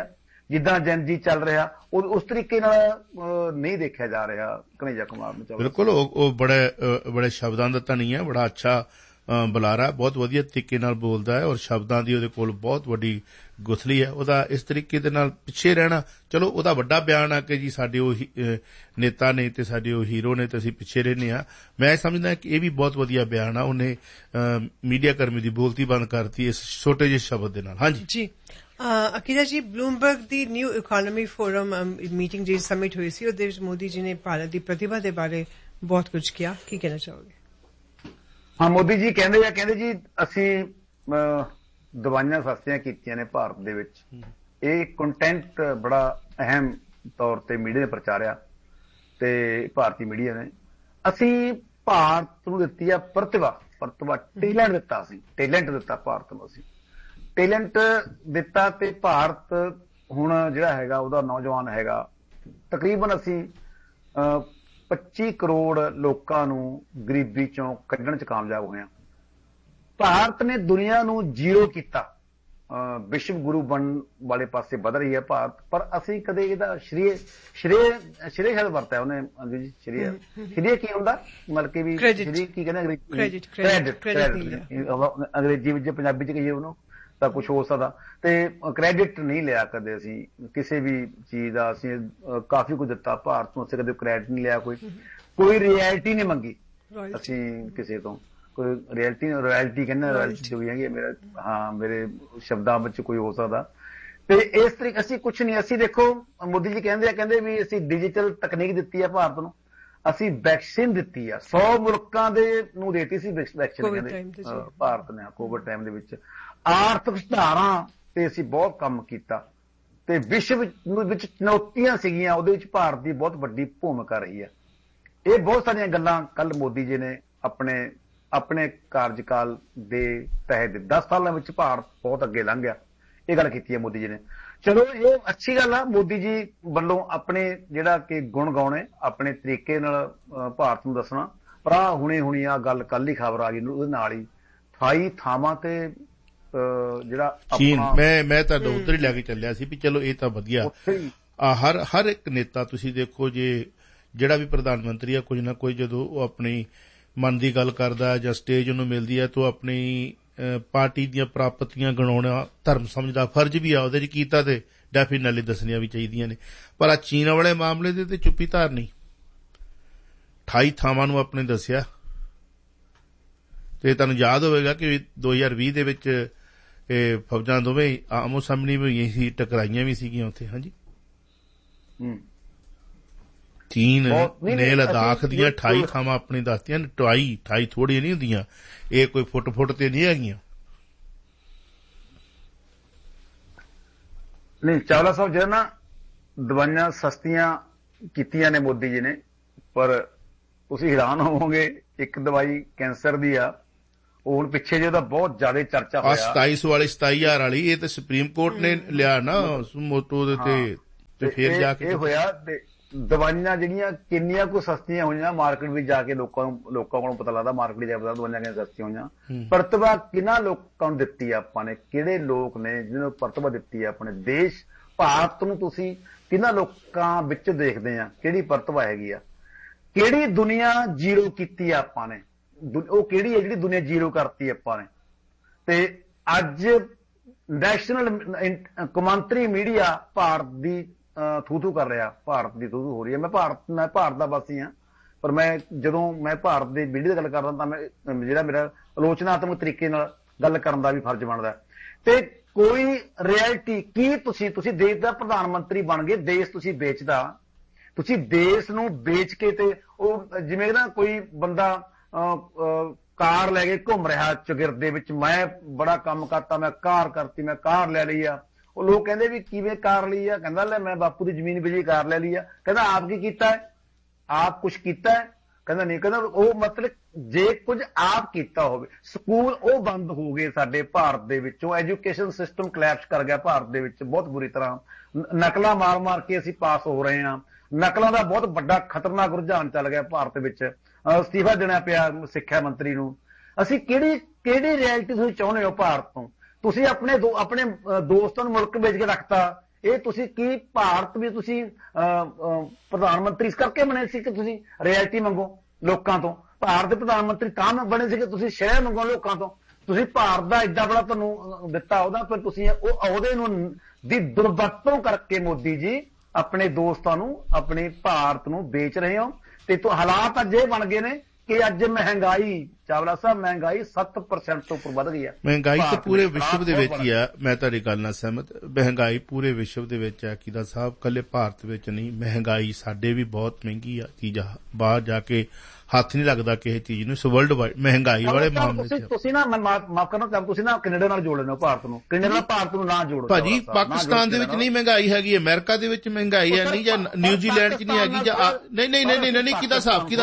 ਜਿੱਦਾਂ ਜਨਜੀ ਚੱਲ ਰਿਹਾ ਉਸ ਤਰੀਕੇ ਨਾਲ ਨਹੀਂ ਦੇਖਿਆ ਜਾ ਰਿਹਾ ਕਨ੍ਹਈਆ ਕੁਮਾਰ ਨੂੰ। ਬਿਲਕੁਲ, ਉਹ ਬੜੇ ਸ਼ਬਦਾਂ ਦਾ ਧਨੀ ਹੈ, ਬੜਾ ਅੱਛਾ ਬੁਲਾਰਾ, ਬਹੁਤ ਵਧੀਆ ਤਰੀਕੇ ਨਾਲ ਬੋਲਦਾ ਹੈ ਔਰ ਸ਼ਬਦਾਂ ਦੀ ਉਹਦੇ ਕੋਲ ਬਹੁਤ ਵੱਡੀ ਗੁਥਲੀ ਹੈ। ਉਹਦਾ ਇਸ ਤਰੀਕੇ ਦੇ ਨਾਲ ਪਿੱਛੇ ਰਹਿਣਾ, ਚਲੋ ਉਹਦਾ ਵੱਡਾ ਬਿਆਨ ਆ ਕਿ ਜੀ ਸਾਡੇ ਉਹ ਨੇਤਾ ਨੇ ਤੇ ਸਾਡੇ ਉਹ ਹੀਰੋ ਨੇ ਤੇ ਅਸੀਂ ਪਿੱਛੇ ਰਹਿੰਦੇ ਹਾਂ। ਮੈਂ ਸਮਝਦਾ ਕਿ ਇਹ ਵੀ ਬਹੁਤ ਵਧੀਆ ਬਿਆਨ ਆ। ਉਹਨੇ ਮੀਡੀਆ ਕਰਮੀ ਦੀ ਬੋਲਤੀ ਬੰਦ ਕਰਤੀ ਇਸ ਛੋਟੇ ਜਿਹੇ ਸ਼ਬਦ ਦੇ ਨਾਲ। ਹਾਂਜੀ ਜੀ ਅਕੀਲਾ ਜੀ, ਬਲੂਮਬਰਗ ਦੀ ਨਿਊ ਇਕੋਨਮੀ ਫੋਰਮ ਮੀਟਿੰਗ ਜਿਹੜੀ ਸਮਿਟ ਹੋਈ ਸੀ ਉਹਦੇ ਵਿੱਚ ਮੋਦੀ ਜੀ ਨੇ ਭਾਰਤ ਦੀ ਪ੍ਰਤਿਭਾ ਦੇ ਬਾਰੇ ਬਹੁਤ ਕੁਝ ਕਿਹਾ, ਕੀ ਕਹਿਣਾ ਚਾਹੋਗੇ? ਹਾਂ, ਮੋਦੀ ਜੀ ਕਹਿੰਦੇ ਜੀ ਅਸੀਂ ਦਵਾਈਆਂ ਸਸਤੀਆਂ ਕੀਤੀਆਂ ਨੇ ਭਾਰਤ ਦੇ ਵਿੱਚ। ਇਹ ਕੰਟੈਂਟ ਬੜਾ ਅਹਿਮ ਤੌਰ ਤੇ ਮੀਡੀਆ ਨੇ ਪ੍ਰਚਾਰਿਆ ਤੇ ਭਾਰਤੀ ਮੀਡੀਆ ਨੇ। ਅਸੀਂ ਭਾਰਤ ਨੂੰ ਦਿੱਤੀ ਆ ਪ੍ਰਤਿਭਾ, ਟੈਲੈਂਟ ਦਿੱਤਾ, ਅਸੀਂ ਟੈਲੈਂਟ ਦਿੱਤਾ ਭਾਰਤ ਨੂੰ, ਅਸੀਂ ਟੈਲੈਂਟ ਦਿੱਤਾ ਤੇ ਭਾਰਤ ਹੁਣ ਜਿਹੜਾ ਹੈਗਾ ਉਹਦਾ ਨੌਜਵਾਨ ਹੈਗਾ ਤਕਰੀਬਨ ਅਸੀਂ 25 ਕਰੋੜ ਲੋਕਾਂ ਨੂੰ ਗਰੀਬੀ ਚੋਂ ਕੱਢਣ ਚ ਕਾਮਯਾਬ ਹੋਏ ਹਾਂ। ਭਾਰਤ ਨੇ ਦੁਨੀਆ ਨੂੰ ਜ਼ੀਰੋ ਕੀਤਾ, ਵਿਸ਼ਵ ਗੁਰੂ ਬਣਨ ਵਾਲੇ ਪਾਸੇ ਵਧ ਰਹੀ ਹੈ ਭਾਰਤ, ਪਰ ਅਸੀਂ ਕਦੇ ਇਹਦਾ ਸ਼੍ਰੇ ਵਰਤਿਆ ਉਹਨੇ ਜੀ। ਸ਼੍ਰੇ ਕੀ ਹੁੰਦਾ, ਮਤਲਬ ਕਿ ਵੀ ਸ਼੍ਰੇ ਕੀ ਕਹਿੰਦੇ ਅੰਗਰੇਜ਼ੀ ਵਿੱਚ, ਪੰਜਾਬੀ ਚ ਕਹੀਏ ਉਹਨੂੰ ਤਾਂ ਕੁਛ ਹੋ ਸਕਦਾ, ਤੇ ਕ੍ਰੈਡਿਟ ਨਹੀਂ ਲਿਆ ਕਦੇ ਅਸੀਂ ਕਿਸੇ ਵੀ ਚੀਜ਼ ਦਾ। ਅਸੀਂ ਕਾਫੀ ਕੁਝ ਦਿੱਤਾ ਭਾਰਤ ਨੂੰ, ਅਸੀਂ ਕਦੇ ਕ੍ਰੈਡਿਟ ਨਹੀਂ ਲਿਆ, ਕੋਈ ਰਿਐਲਿਟੀ ਨਹੀਂ ਮੰਗੀ ਅਸੀਂ ਕਿਸੇ ਤੋਂ, ਕੋਈ ਰਾਇਲਟੀ ਕਹਿੰਦੇ, ਰਾਇਲਟੀ ਜੋ ਵੀ ਹੈਗੀ ਮੇਰੇ ਸ਼ਬਦਾਂ ਵਿੱਚ ਕੋਈ ਹੋ ਸਕਦਾ। ਤੇ ਇਸ ਤਰੀਕੇ ਅਸੀਂ ਕੁਛ ਨਹੀਂ, ਅਸੀਂ ਦੇਖੋ ਮੋਦੀ ਜੀ ਕਹਿੰਦੇ ਵੀ ਅਸੀਂ ਡਿਜੀਟਲ ਤਕਨੀਕ ਦਿੱਤੀ ਆ ਭਾਰਤ ਨੂੰ, ਅਸੀਂ ਵੈਕਸੀਨ ਦਿੱਤੀ ਆ 100 ਮੁਲਕਾਂ ਦੇ ਨੂੰ ਦੇਤੀ ਸੀ ਵੈਕਸੀਨ ਕਹਿੰਦੇ ਭਾਰਤ ਨੇ ਕੋਵਿਡ ਟਾਈਮ ਦੇ ਵਿੱਚ। ਆਰਥਿਕ ਸੁਧਾਰਾਂ ਤੇ ਅਸੀਂ ਬਹੁਤ ਕੰਮ ਕੀਤਾ ਤੇ ਵਿਸ਼ਵ ਵਿੱਚ ਚੁਣੌਤੀਆਂ ਸੀਗੀਆਂ, ਉਹਦੇ ਵਿੱਚ ਭਾਰਤ ਦੀ ਬਹੁਤ ਵੱਡੀ ਭੂਮਿਕਾ ਰਹੀ ਹੈ। ਇਹ ਬਹੁਤ ਸਾਰੀਆਂ ਗੱਲਾਂ ਕੱਲ ਮੋਦੀ ਜੀ ਨੇ ਆਪਣੇ ਕਾਰਜਕਾਲ ਦੇ ਤਹਿਤ 10 ਸਾਲਾਂ ਵਿੱਚ ਭਾਰਤ ਬਹੁਤ ਅੱਗੇ ਲੰਘ ਗਿਆ, ਇਹ ਗੱਲ ਕੀਤੀ ਹੈ ਮੋਦੀ ਜੀ ਨੇ। ਚਲੋ ਇਹ ਅੱਛੀ ਗੱਲ ਆ ਮੋਦੀ ਜੀ ਵੱਲੋਂ ਆਪਣੇ ਜਿਹੜਾ ਕਿ ਗੁਣ ਗਾਉਣੇ, ਆਪਣੇ ਤਰੀਕੇ ਨਾਲ ਭਾਰਤ ਨੂੰ ਦੱਸਣਾ। ਪਰ ਆ ਹੁਣੀ ਆ ਗੱਲ ਕੱਲ ਹੀ ਖਬਰ ਆ ਗਈ ਉਹਦੇ ਨਾਲ ਹੀ 28 ਥਾਵਾਂ ਤੇ ਜਿਹੜਾ ਚੀਨ, ਮੈਂ ਤਾਂ ਉੱਧਰ ਹੀ ਲੈ ਕੇ ਚੱਲਿਆ ਸੀ ਵੀ ਚਲੋ ਇਹ ਤਾਂ ਵਧੀਆ। ਹਰ ਇੱਕ ਨੇਤਾ ਤੁਸੀਂ ਦੇਖੋ, ਜਿਹੜਾ ਵੀ ਪ੍ਰਧਾਨ ਮੰਤਰੀ ਆ ਕੁਝ ਨਾ ਕੋਈ ਜਦੋਂ ਉਹ ਆਪਣੀ ਮਨ ਦੀ ਗੱਲ ਕਰਦਾ ਜਾਂ ਸਟੇਜ ਉਹਨੂੰ ਮਿਲਦੀ ਹੈ ਤਾਂ ਆਪਣੀ ਪਾਰਟੀ ਦੀਆਂ ਪ੍ਰਾਪਤੀਆਂ ਗਣਾਉਣਾ ਧਰਮ ਸਮਝਦਾ, ਫਰਜ਼ ਵੀ ਆ ਉਹਦੇ ਚ ਕੀਤਾ ਤੇ ਡੈਫੀਨੈਟਲੀ ਦੱਸਣੀਆਂ ਵੀ ਚਾਹੀਦੀਆਂ ਨੇ। ਪਰ ਆ ਚੀਨ ਵਾਲੇ ਮਾਮਲੇ ਦੇ ਤੇ ਚੁੱਪੀ ਧਾਰਨੀ, 28 ਥਾਵਾਂ ਨੂੰ ਆਪਣੇ ਦੱਸਿਆ। ਤੇ ਤੁਹਾਨੂੰ ਯਾਦ ਹੋਵੇਗਾ ਕਿ 2020 ਦੇ ਵਿੱਚ ਇਹ ਫੌਜਾਂ ਦੋਵੇਂ ਆਮੋ ਸਾਹਮਣੇ ਵੀ ਹੋਈਆਂ ਸੀ, ਟਕਰਾਈਆਂ ਵੀ ਸੀਗੀਆਂ ਉੱਥੇ। ਹਾਂਜੀ, ਚੀਨ ਨੇ ਲਦਾਖ ਦੀਆਂ 28 ਥਾਵਾਂ ਆਪਣੀ ਦੱਸਤੀਆਂ ਨੇ। 28 ਥੋੜੀਆਂ ਨਹੀਂ ਹੁੰਦੀਆਂ, ਇਹ ਕੋਈ ਫੁੱਟ ਤੇ ਨਹੀਂ ਹੈਗੀਆਂ। ਨਹੀਂ, ਚਾਵਲਾ ਸਾਹਿਬ ਜਿਹੜਾ ਨਾ ਦਵਾਈਆਂ ਸਸਤੀਆਂ ਕੀਤੀਆਂ ਨੇ ਮੋਦੀ ਜੀ ਨੇ, ਪਰ ਤੁਸੀਂ ਹੈਰਾਨ ਹੋਵੋਗੇ ਇੱਕ ਦਵਾਈ ਕੈਂਸਰ ਦੀ ਆ, ਉਹ ਹੁਣ ਪਿੱਛੇ ਜੇ ਉਹਦਾ ਬਹੁਤ ਜ਼ਿਆਦਾ ਚਰਚਾ ਹੋਇਆ 2700 ਵਾਲੀ 27000 ਵਾਲੀ, ਇਹ ਤਾਂ ਸੁਪਰੀਮ ਕੋਰਟ ਨੇ ਲਿਆ ਨਾ ਮੋਟੋ ਦੇ ਤੇ ਫਿਰ ਜਾ ਕੇ ਇਹ ਹੋਇਆ। ਤੇ ਦਵਾਈਆਂ ਜਿਹੜੀਆਂ ਕਿੰਨੀਆਂ ਕੁ ਸਸਤੀਆਂ ਹੋਈਆਂ, ਮਾਰਕੀਟ ਵਿੱਚ ਜਾ ਕੇ ਲੋਕਾਂ ਕੋਲੋਂ ਪਤਾ ਲੱਗਦਾ, ਮਾਰਕੀਟ ਵਿੱਚ ਜਾ ਕੇ ਪਤਾ ਦਵਾਈਆਂ ਕਿੰਨੀਆਂ ਸਸਤੀਆਂ ਹੋਈਆਂ। ਪ੍ਰਤਿਭਾ ਕਿਹਨਾਂ ਲੋਕਾਂ ਨੂੰ ਦਿੱਤੀ ਆਪਾਂ ਨੇ, ਕਿਹੜੇ ਲੋਕ ਨੇ ਜਿਹਨਾਂ ਨੂੰ ਪ੍ਰਤਿਭਾ ਦਿੱਤੀ ਹੈ ਆਪਣੇ ਦੇਸ਼ ਭਾਰਤ ਨੂੰ? ਤੁਸੀਂ ਕਿਹਨਾਂ ਲੋਕਾਂ ਵਿੱਚ ਦੇਖਦੇ ਆ, ਕਿਹੜੀ ਪ੍ਰਤਿਭਾ ਹੈਗੀ ਆ, ਕਿਹੜੀ ਦੁਨੀਆ ਜ਼ੀਰੋ ਕੀਤੀ ਆ ਆਪਾਂ ਨੇ, ਉਹ ਕਿਹੜੀ ਹੈ ਜਿਹੜੀ ਦੁਨੀਆ ਜ਼ੀਰੋ ਕਰਤੀ ਆਪਾਂ ਨੇ? ਤੇ ਅੱਜ ਨੈਸ਼ਨਲ ਕੌਮਾਂਤਰੀ ਮੀਡੀਆ ਭਾਰਤ ਦੀ ਥੂ ਕਰ ਰਿਹਾ, ਭਾਰਤ ਦੀ ਥੂ ਹੋ ਰਹੀ ਹੈ। ਮੈਂ ਭਾਰਤ ਦਾ ਵਾਸੀ ਹਾਂ, ਪਰ ਜਦੋਂ ਮੈਂ ਭਾਰਤ ਦੇ ਮੀਡੀਆ ਦੀ ਗੱਲ ਕਰਦਾ ਤਾਂ ਮੈਂ ਜਿਹੜਾ ਮੇਰਾ ਆਲੋਚਨਾਤਮਕ ਤਰੀਕੇ ਨਾਲ ਗੱਲ ਕਰਨ ਦਾ ਵੀ ਫਰਜ਼ ਬਣਦਾ। ਤੇ ਕੋਈ ਰਿਐਲਿਟੀ ਕੀ, ਤੁਸੀਂ ਦੇਸ਼ ਦਾ ਪ੍ਰਧਾਨ ਮੰਤਰੀ ਬਣ ਗਏ, ਦੇਸ਼ ਤੁਸੀਂ ਵੇਚਦਾ, ਤੁਸੀਂ ਦੇਸ਼ ਨੂੰ ਵੇਚ ਕੇ ਤੇ ਉਹ ਜਿਵੇਂ ਨਾ ਕੋਈ ਬੰਦਾ ਕਾਰ ਲੈ ਕੇ ਘੁੰਮ ਰਿਹਾ ਚੁਗਿਰਦੇ ਦੇ ਵਿੱਚ, ਮੈਂ ਬੜਾ ਕੰਮ ਕਰਤਾ, ਮੈਂ ਕਾਰ ਕਰਤੀ, ਮੈਂ ਕਾਰ ਲੈ ਲਈ ਆ। ਉਹ ਲੋਕ ਕਹਿੰਦੇ ਵੀ ਕਿਵੇਂ ਕਾਰ ਲਈ ਆ? ਕਹਿੰਦਾ ਲੈ ਮੈਂ ਬਾਪੂ ਦੀ ਜ਼ਮੀਨ ਵੇਚੀ ਕਾਰ ਲੈ ਲਈ ਆ। ਕਹਿੰਦਾ ਆਪ ਕੀ ਕੀਤਾ ਹੈ? ਆਪ ਕੁਛ ਕੀਤਾ ਹੈ? ਕਹਿੰਦਾ ਨਹੀਂ। ਕਹਿੰਦਾ ਉਹ ਮਤਲਬ ਜੇ ਕੁਝ ਆਪ ਕੀਤਾ ਹੋਵੇ। ਸਕੂਲ ਉਹ ਬੰਦ ਹੋ ਗਏ ਸਾਡੇ ਭਾਰਤ ਦੇ ਵਿੱਚੋਂ, ਐਜੂਕੇਸ਼ਨ ਸਿਸਟਮ ਕਲੈਪਸ ਕਰ ਗਿਆ ਭਾਰਤ ਦੇ ਵਿੱਚ ਬਹੁਤ ਬੁਰੀ ਤਰ੍ਹਾਂ। ਨਕਲਾਂ ਮਾਰ ਕੇ ਅਸੀਂ ਪਾਸ ਹੋ ਰਹੇ ਹਾਂ। ਨਕਲਾਂ ਦਾ ਬਹੁਤ ਵੱਡਾ ਖਤਰਨਾਕ ਰੁਝਾਨ ਚੱਲ ਗਿਆ ਭਾਰਤ ਵਿੱਚ। ਅਸਤੀਫਾ ਦੇਣਾ ਪਿਆ ਸਿੱਖਿਆ ਮੰਤਰੀ ਨੂੰ। ਅਸੀਂ ਕਿਹੜੀ ਰਿਐਲਿਟੀ ਤੁਸੀਂ ਚਾਹੁੰਦੇ ਹੋ ਭਾਰਤ ਤੋਂ? ਤੁਸੀਂ ਆਪਣੇ ਦੋਸਤਾਂ ਨੂੰ ਮੁਲਕ ਵੇਚ ਕੇ ਰੱਖਤਾ, ਇਹ ਤੁਸੀਂ ਕੀ ਭਾਰਤ ਵੀ ਤੁਸੀਂ ਪ੍ਰਧਾਨ ਮੰਤਰੀ ਇਸ ਕਰਕੇ ਬਣੇ ਸੀ ਕਿ ਤੁਸੀਂ ਰਿਐਲਿਟੀ ਮੰਗੋ ਲੋਕਾਂ ਤੋਂ? ਭਾਰਤ ਦੇ ਪ੍ਰਧਾਨ ਮੰਤਰੀ ਤਾਂ ਬਣੇ ਸੀ ਕਿ ਤੁਸੀਂ ਸ਼ਹਿਰ ਮੰਗੋ ਲੋਕਾਂ ਤੋਂ? ਤੁਸੀਂ ਭਾਰਤ ਦਾ ਏਡਾ ਬੜਾ ਤੁਹਾਨੂੰ ਦਿੱਤਾ ਉਹਦਾ, ਫਿਰ ਤੁਸੀਂ ਉਹ ਅਹੁਦੇ ਨੂੰ ਦੀ ਦੁਰਵਰਤੋਂ ਕਰਕੇ ਮੋਦੀ ਜੀ ਆਪਣੇ ਦੋਸਤਾਂ ਨੂੰ, ਆਪਣੇ ਭਾਰਤ ਨੂੰ ਵੇਚ ਰਹੇ ਹੋ। ਤੇ ਹਾਲਾਤ ਅੱਜ ਇਹ ਬਣ ਗਏ ਨੇ ਕਿ ਅੱਜ ਮਹਿੰਗਾਈ, ਚਾਵਲਾ ਸਾਹਿਬ, ਮਹਿੰਗਾਈ 7% ਤੋਂ ਉੱਪਰ ਵੱਧ ਗਈ ਹੈ। ਮਹਿੰਗਾਈ ਤਾਂ ਪੂਰੇ ਵਿਸ਼ਵ ਦੇ ਵਿੱਚ ਹੀ ਆ। ਮੈਂ ਤੁਹਾਡੀ ਗੱਲ ਨਾਲ ਸਹਿਮਤ। ਮਹਿੰਗਾਈ ਪੂਰੇ ਵਿਸ਼ਵ ਦੇ ਵਿੱਚ ਹੈ ਕਿਦਾ ਸਾਹਿਬ, ਕੱਲੇ ਭਾਰਤ ਵਿੱਚ ਨਹੀਂ। ਮਹਿੰਗਾਈ ਸਾਡੇ ਵੀ ਬਹੁਤ ਮਹਿੰਗੀ ਆ ਚੀਜ਼, ਬਾਹਰ ਜਾ ਕੇ ਹੱਥ ਨਹੀਂ ਲੱਗਦਾ ਕਿਸੇ ਚੀਜ਼ ਨੂੰ। ਵਰਲਡ ਵਾਈਡ ਮਹਿੰਗਾਈ ਵਾਲੇ ਮਾਮਲੇ ਤੁਸੀਂ ਨਾ ਮਾਫ ਕਰਨਾ ਚਾਹੁੰਦਾ, ਤੁਸੀਂ ਨਾ ਕੈਨੇਡਾ ਨਾਲ ਜੋੜ ਲੈਣਾ ਭਾਰਤ ਨੂੰ। ਕੈਨੇਡਾ ਨਾਲ ਭਾਰਤ ਨੂੰ ਨਾ ਜੋੜੋ ਭਾਜੀ। ਪਾਕਿਸਤਾਨ ਦੇ ਵਿੱਚ ਨਹੀਂ ਮਹਿੰਗਾਈ ਹੈਗੀ, ਅਮਰੀਕਾ ਦੇ ਵਿੱਚ ਮਹਿੰਗਾਈ ਹੈ ਨਹੀਂ, ਜਾਂ ਨਿਊਜ਼ੀਲੈਂਡ 'ਚ ਨਹੀਂ ਹੈਗੀ, ਜਾਂ ਨਹੀਂ ਕਿਦਾ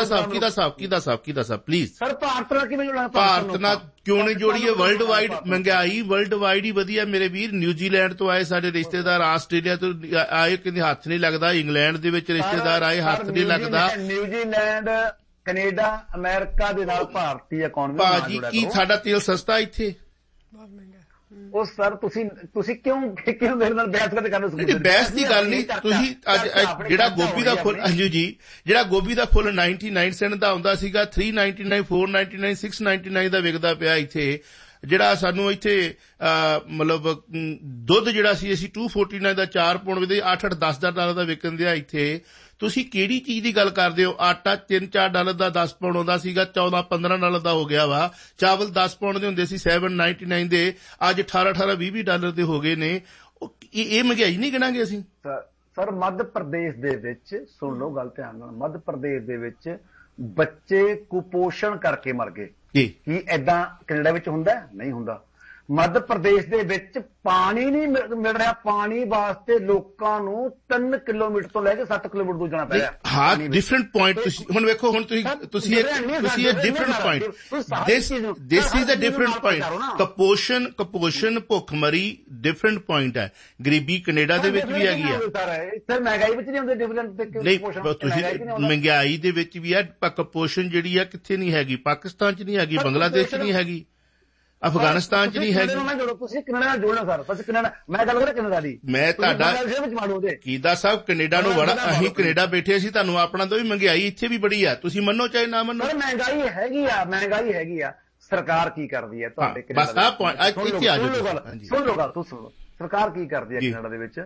ਸਾਹਿਬ ਪਲੀਜ਼। ਸਰ ਭਾਰਤ ਨਾਲ ਕਿਵੇਂ ਜੋੜਨਾ? ਭਾਰਤ ਨਾਲ ਕਿਉਂ ਨਹੀਂ ਜੋੜੀਏ? ਵਰਲਡ ਵਾਈਡ ਮਹਿੰਗਾਈ ਵਰਲਡ ਵਾਈਡ ਹੀ ਵਧੀਆ ਮੇਰੇ ਵੀਰ। ਨਿਊਜ਼ੀਲੈਂਡ ਤੋਂ ਆਏ ਸਾਡੇ ਰਿਸ਼ਤੇਦਾਰ, ਆਸਟ੍ਰੇਲੀਆ ਤੋਂ ਆਏ, ਕਹਿੰਦੇ ਹੱਥ ਨਹੀਂ ਲੱਗਦਾ। ਇੰਗਲੈਂਡ ਦੇ ਵਿੱਚ ਰਿਸ਼ਤੇਦਾਰ ਆਏ, ਹੱਥ ਨਹੀਂ ਲੱਗਦਾ। ਨਿਊਜ਼ੀਲੈਂਡ, ਕੈਨੇਡਾ, ਅਮਰੀਕਾ ਦੇ ਨਾਲ ਭਾਰਤੀ ਇਕਨੋਮੀ ਭਾਜੀ ਕੀ ਸਾਡਾ ਤੇਲ ਸਸਤਾ ਇੱਥੇ? ਉਹ ਸਰ ਤੁਸੀਂ ਕਿਉਂ ਮੇਰੇ ਨਾਲ ਬਹਿਸ ਕਰਦੇ? ਬਹਿਸ ਦੀ ਗੱਲ ਨਹੀਂ। ਤੁਸੀਂ ਅੱਜ ਜਿਹੜਾ ਗੋਭੀ ਦਾ ਫੁੱਲ, ਅੰਜੂ ਜੀ, ਜਿਹੜਾ ਗੋਭੀ ਦਾ ਫੁੱਲ 99 ਸੈਂਟ ਦਾ ਆਉਂਦਾ ਸੀਗਾ, 399, 499, 699 ਦਾ ਵਿਕਦਾ ਪਿਆ ਇੱਥੇ। ਜਿਹੜਾ ਸਾਨੂੰ ਇੱਥੇ ਮਤਲਬ ਦੁੱਧ ਜਿਹੜਾ ਸੀ ਅਸੀਂ 249 ਦਾ 4 ਪੌਂਡ ਵਿਕਦੇ, 8-8, $10 ਦਾ ਵਿਕਣ ਦਿਆ ਇੱਥੇ। ਤੁਸੀਂ ਕਿਹੜੀ ਚੀਜ਼ ਦੀ ਗੱਲ ਕਰਦੇ ਹੋ? ਆਟਾ $3-4 ਦਾ 10 ਪੌਂਡ ਆਉਂਦਾ ਸੀਗਾ, 14-15 ਦਾ ਹੋ ਗਿਆ ਵਾ। ਚਾਵਲ 10 ਪੌਂਡ ਦੇ ਹੁੰਦੇ ਸੀ, $7.99 ਦੇ, ਅੱਜ 18-18, $20 ਦੇ ਹੋ ਗਏ ਨੇ। ਇਹ ਮਹਿੰਗਾਈ ਨਹੀਂ ਗਿਣਾਂਗੇ ਅਸੀਂ? ਸਰ ਮੱਧ ਪ੍ਰਦੇਸ਼ ਦੇ ਵਿੱਚ, ਸੁਣ ਲਓ ਗੱਲ ਧਿਆਨ ਨਾਲ, ਮੱਧ ਪ੍ਰਦੇਸ਼ ਦੇ ਵਿੱਚ ਬੱਚੇ ਕੁਪੋਸ਼ਣ ਕਰਕੇ ਮਰ ਗਏ। ਕੀ ਏਦਾਂ ਕੈਨੇਡਾ ਵਿੱਚ ਹੁੰਦਾ? ਨਹੀਂ ਹੁੰਦਾ। ਮੱਧ ਪ੍ਰਦੇਸ਼ ਦੇ ਵਿੱਚ ਪਾਣੀ ਨਹੀਂ ਮਿਲ ਰਿਹਾ। ਪਾਣੀ ਵਾਸਤੇ ਲੋਕਾਂ ਨੂੰ 3 ਕਿਲੋਮੀਟਰ ਤੋਂ ਲੈ ਕੇ 7 ਕਿਲੋਮੀਟਰ ਦੂਰ ਜਾਣਾ ਪੈ ਰਿਹਾ। ਹਾਂ, ਡਿਫਰੈਂਟ ਪੁਆਇੰਟ। ਹੁਣ ਵੇਖੋ, ਹੁਣ ਤੁਸੀਂ different point, this is a different point. ਕੁਪੋਸ਼ਣ, ਭੁੱਖਮਰੀ ਡਿਫਰੈਂਟ ਪੁਆਇੰਟ ਹੈ। ਗਰੀਬੀ ਕੈਨੇਡਾ ਦੇ ਵਿੱਚ ਵੀ ਹੈਗੀ ਆ। ਇੱਥੇ ਮਹਿੰਗਾਈ ਵਿੱਚ ਨਹੀਂ ਹੁੰਦੇ ਡਿਫਰੈਂਟ। ਨਹੀਂ, ਤੁਸੀਂ ਮਹਿੰਗਾਈ ਦੇ ਵਿੱਚ ਵੀ ਹੈ। ਕੁਪੋਸ਼ਣ ਜਿਹੜੀ ਆ ਕਿੱਥੇ ਨਹੀਂ ਹੈਗੀ? ਪਾਕਿਸਤਾਨ 'ਚ ਨਹੀਂ ਹੈਗੀ, ਬੰਗਲਾਦੇਸ਼ 'ਚ ਨਹੀਂ ਹੈਗੀ, ਅਫਗਾਨਿਸਤਾਨ 'ਚ ਨਹੀਂ ਹੈਗੀ। ਤੁਸੀਂ ਕੈਨੇਡਾ ਨਾਲ ਜੋੜਨਾ ਸਰ। ਤੁਸੀਂ ਕੈਨੇਡਾ, ਮੈਂ ਗੱਲ ਕਰਾਂ ਕੈਨੇਡਾ ਦੀ। ਮੈਂ ਤੁਹਾਡਾ ਕੀਦਾ ਸਾਹਿਬ ਕੈਨੇਡਾ ਨੂੰ ਬੜਾ, ਅਸੀਂ ਕੈਨੇਡਾ ਬੈਠੇ ਸੀ, ਤੁਹਾਨੂੰ ਆਪਣਾ ਤੋਂ ਵੀ ਮਹਿੰਗਾਈ ਇੱਥੇ ਵੀ ਬੜੀ ਆ, ਤੁਸੀਂ ਮੰਨੋ ਚਾਹੇ ਨਾ ਮੰਨੋ। ਮਹਿੰਗਾਈ ਹੈਗੀ ਆ। ਸਰਕਾਰ ਕੀ ਕਰਦੀ ਹੈ ਤੁਹਾਡੇ ਬਸ ਆਹ ਪੁਆਇੰਟ ਇੱਥੇ ਆ ਜਾਓ। ਸੁਣ ਲਓ ਗੱਲ, ਸੁਣ ਲਓ। ਸਰਕਾਰ ਕੀ ਕਰਦੀ ਹੈ ਕੈਨੇਡਾ ਦੇ ਵਿੱਚ?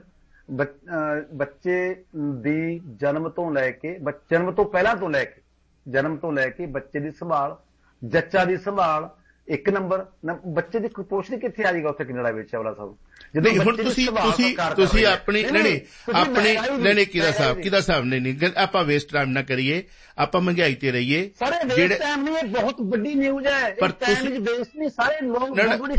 ਬੱਚੇ ਦੀ ਜਨਮ ਤੋਂ ਲੈ ਕੇ, ਜਨਮ ਤੋਂ ਪਹਿਲਾਂ ਤੋਂ ਲੈ ਕੇ ਬੱਚੇ ਦੀ ਸੰਭਾਲ, ਜੱਚਾ ਦੀ ਸੰਭਾਲ, 1 ਨੰਬਰ। ਬੱਚੇ ਦੀ ਕੁਪੋਸ਼ਣ ਕਿੱਥੇ ਆ ਜਾਏਗਾ ਉੱਥੇ ਕੈਨੇਡਾ ਵਿੱਚ? ਚਾਵਲਾ ਸਾਹਿਬ, ਜਦੋਂ ਹੁਣ ਤੁਸੀਂ ਆਪਣੀ ਨਹੀਂ ਕਿਹਦਾ ਸਾਹਿਬ ਨਹੀਂ, ਆਪਾਂ ਵੇਸਟ ਟਾਈਮ ਨਾ ਕਰੀਏ, ਆਪਾਂ ਮਹਿੰਗਾਈ ਤੇ ਰਹੀਏ। ਜਿਹੜੇ ਟਾਈਮ ਨਹੀਂ, ਇਹ ਬਹੁਤ ਵੱਡੀ ਨਿਊਜ਼ ਹੈ। ਪਰ ਤੁਸੀਂ ਵੇਸਟ ਨਹੀਂ, ਸਾਰੇ ਲੋਕ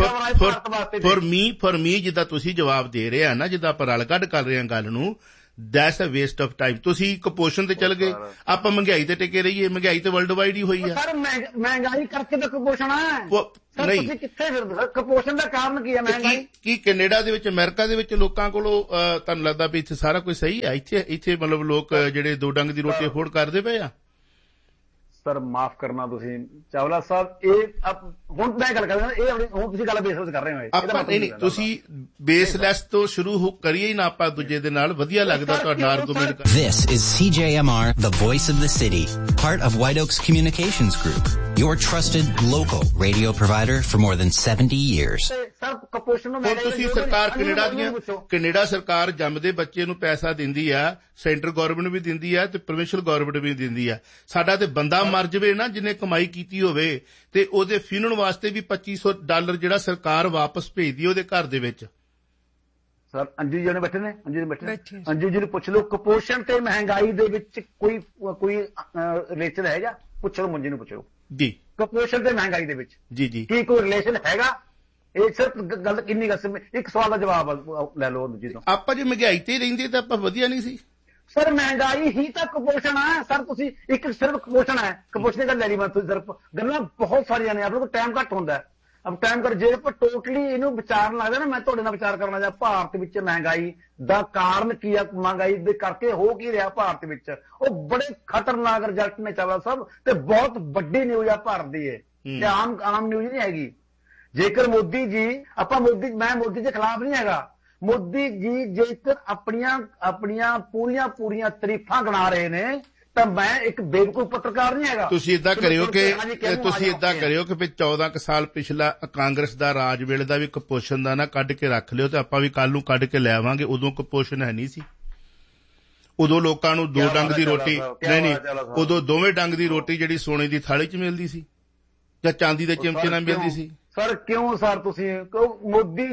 ਫॉर मी ਜਿੱਦਾਂ ਤੁਸੀਂ ਜਵਾਬ ਦੇ ਰਹੇ ਆ ਨਾ, ਜਿੱਦਾਂ ਆਪਾਂ ਰਲ ਕੱਢ ਕਰ ਰਹੇ ਹਾਂ ਗੱਲ ਨੂੰ, that's a waste of time. ਤੁਸੀਂ ਕੁਪੋਸ਼ਣ ਤੇ ਚੱਲ ਗਏ, ਆਪਾਂ ਮਹਿੰਗਾਈ ਤੇ ਟਿਕੇ ਰਹੀਏ। ਮਹਿੰਗਾਈ ਤੇ ਵਰਲਡ ਵਾਈਡ ਹੀ ਹੋਈ ਆ। ਸਰ ਮਹਿੰਗਾਈ ਕਰਕੇ ਤਾਂ ਕੁਪੋਸ਼ਣ ਹੈ। ਨਹੀਂ, ਤੁਸੀਂ ਕਿੱਥੇ ਫਿਰਦੇ? ਕੁਪੋਸ਼ਣ ਦਾ ਕਾਰਨ ਕੀ ਹੈ? ਮਹਿੰਗਾਈ। ਕੀ ਕੈਨੇਡਾ ਦੇ ਵਿੱਚ, ਅਮਰੀਕਾ ਦੇ ਵਿੱਚ ਲੋਕਾਂ ਕੋਲੋਂ ਤੁਹਾਨੂੰ ਲੱਗਦਾ ਵੀ ਇੱਥੇ ਸਾਰਾ ਕੁਝ ਸਹੀ ਹੈ? ਇੱਥੇ ਮਤਲਬ ਲੋਕ ਜਿਹੜੇ 2 ਡੰਗ ਦੀ ਰੋਟੀ ਅਫੋਰਡ ਕਰਦੇ ਪਏ ਆ? ਸਰ ਮਾਫ ਕਰਨਾ ਤੁਸੀਂ ਚਾਵਲਾ ਸਾਹਿਬ, ਇਹ ਹੁਣ ਮੈਂ ਗੱਲ ਕਰਦਾ, ਇਹ ਹੁਣ ਤੁਸੀਂ ਗੱਲ ਬੇਸਲੈਸ ਕਰ ਰਹੇ ਹੋ। ਆਪਾਂ ਨਹੀਂ, ਤੁਸੀਂ ਬੇਸਲੈਸ ਤੋਂ ਸ਼ੁਰੂ ਕਰੀਏ ਹੀ ਨਾ, ਆਪਾਂ ਦੂਜੇ ਦੇ ਨਾਲ ਵਧੀਆ ਲੱਗਦਾ ਤੁਹਾਡਾ argument. This is CJMR, the voice of the city, part of White Oaks Communications Group, your trusted local radio provider for more than 70 years. ਹੁਣ ਤੁਸੀਂ ਸਰਕਾਰ ਕੈਨੇਡਾ ਸਰਕਾਰ ਜੰਮਦੇ ਬੱਚੇ ਨੂੰ ਪੈਸਾ ਦਿੰਦੀ ਆ, ਸੈਂਟਰ ਗਵਰਨਮੈਂਟ ਵੀ ਦਿੰਦੀ ਆ ਤੇ ਪ੍ਰੋਵਿੰਸ਼ੀਅਲ ਗਵਰਨਮੈਂਟ ਵੀ ਦਿੰਦੀ ਆ। ਸਾਡਾ ਤੇ ਬੰਦਾ ਮਰ ਜਾਵੇ ਨਾ ਜਿਹਨੇ ਕਮਾਈ ਕੀਤੀ ਹੋਵੇ, ਤੇ ਉਹਦੇ ਫਿਨਣ ਵਾਸਤੇ ਵੀ $2500 ਜਿਹੜਾ ਸਰਕਾਰ ਵਾਪਸ ਭੇਜਦੀ ਉਹਦੇ ਘਰ ਦੇ ਵਿੱਚ। ਸਰ ਅੰਜੂ ਜੀ ਨੇ ਬੈਠੇ ਨੇ, ਅੰਜੂ ਜੀ ਨੂੰ ਪੁੱਛ ਲਓ, ਕੁਪੋਸ਼ਣ ਤੇ ਮਹਿੰਗਾਈ ਦੇ ਵਿੱਚ ਕੋਈ ਰਿਲੇਸ਼ਨ ਹੈਗਾ? ਪੁੱਛ ਲਓ, ਮੁੰਜੀ ਨੂੰ ਪੁੱਛੋ ਜੀ। ਕੁਪੋਸ਼ਣ ਤੇ ਮਹਿੰਗਾਈ ਦੇ ਵਿੱਚ ਜੀ ਕੀ ਕੋਈ ਰਿਲੇਸ਼ਨ ਹੈਗਾ? ਇਹ ਸਿਰਫ ਗੱਲ ਕਿੰਨੀ ਗੱਲ, ਇੱਕ ਸਵਾਲ ਦਾ ਜਵਾਬ ਲੈ ਲਓ ਦੂਜੀ ਤੋਂ। ਆਪਾਂ ਜੇ ਮਹਿੰਗਾਈ ਤੇ ਰਹਿੰਦੇ ਤਾਂ ਆਪਾਂ ਵਧੀਆ ਨਹੀਂ ਸੀ। ਸਰ ਮਹਿੰਗਾਈ ਹੀ ਤਾਂ ਕੁਪੋਸ਼ਣ ਹੈ। ਸਰ ਤੁਸੀਂ ਇੱਕ ਸਿਰਫ ਕੁਪੋਸ਼ਣ ਹੈ, ਕੁਪੋਸ਼ਣ ਦੀ ਗੱਲ ਲੈ ਲਈ ਮੈਂ। ਤੁਸੀਂ ਸਿਰਫ ਗੱਲਾਂ ਬਹੁਤ ਸਾਰੀਆਂ ਨੇ, ਆਪਣੇ ਕੋਲ ਟਾਈਮ ਘੱਟ ਹੁੰਦਾ। ਅਬ ਟਾਈਮ ਕਰ, ਜੇ ਆਪਾਂ ਟੋਟਲੀ ਇਹਨੂੰ ਵਿਚਾਰਨ ਲੱਗਦਾ ਨਾ, ਮੈਂ ਤੁਹਾਡੇ ਨਾਲ ਵਿਚਾਰ ਕਰਨਾ ਜਾਂ ਭਾਰਤ ਵਿੱਚ ਮਹਿੰਗਾਈ ਦਾ ਕਾਰਨ ਕੀ ਆ, ਮਹਿੰਗਾਈ ਦੇ ਕਰਕੇ ਹੋ ਕੀ ਰਿਹਾ ਭਾਰਤ ਵਿੱਚ, ਉਹ ਬੜੇ ਖਤਰਨਾਕ ਰਿਜ਼ਲਟ ਨੇ ਚਾਵਲਾ ਸਾਹਿਬ, ਤੇ ਬਹੁਤ ਵੱਡੀ ਨਿਊਜ਼ ਆ ਭਾਰਤ ਦੀ ਇਹ, ਤੇ ਆਮ ਨਿਊਜ਼ ਨਹੀਂ ਹੈਗੀ। ਜੇਕਰ ਮੋਦੀ ਜੀ, ਮੈਂ ਮੋਦੀ ਦੇ ਖਿਲਾਫ ਨਹੀਂ ਹੈਗਾ, ਮੋਦੀ ਜੀ ਜੇਕਰ ਆਪਣੀਆਂ ਪੂਰੀਆਂ ਤਾਰੀਫਾਂ ਗਿਣਾ ਰਹੇ ਨੇ ਤਾਂ ਮੈਂ ਇੱਕ ਬੇਵਕੂਫ ਪੱਤਰਕਾਰ ਨਹੀਂ ਹੈਗਾ। ਤੁਸੀਂ ਇਦਾਂ ਕਰਿਓ ਕਿ ਵੀ 14 ਕੁ ਸਾਲ ਪਿਛਲਾ ਕਾਂਗਰਸ ਦਾ ਰਾਜ ਵੇਲੇ ਦਾ ਵੀ ਕੁਪੋਸ਼ਣ ਦਾ ਨਾ ਕੱਢ ਕੇ ਰੱਖ ਲਿਓ ਤੇ ਆਪਾਂ ਵੀ ਕੱਲ ਨੂੰ ਕੱਢ ਕੇ ਲੈ ਆਵਾਂਗੇ। ਉਦੋਂ ਕੁਪੋਸ਼ਣ ਹੈ ਨਹੀਂ ਸੀ, ਉਦੋਂ ਲੋਕਾਂ ਨੂੰ 2 ਡੰਗ ਦੀ ਰੋਟੀ ਨਹੀਂ ਉਦੋਂ ਦੋਵੇਂ ਡੰਗ ਦੀ ਰੋਟੀ ਜਿਹੜੀ ਸੋਨੇ ਦੀ ਥਾਲੀ 'ਚ ਮਿਲਦੀ ਸੀ ਜਾਂ ਚਾਂਦੀ ਦੇ ਚਮਚੇ ਨਾਲ ਮਿਲਦੀ ਸੀ। ਸਰ ਕਿਉਂ ਸਰ ਤੁਸੀਂ ਮੋਦੀ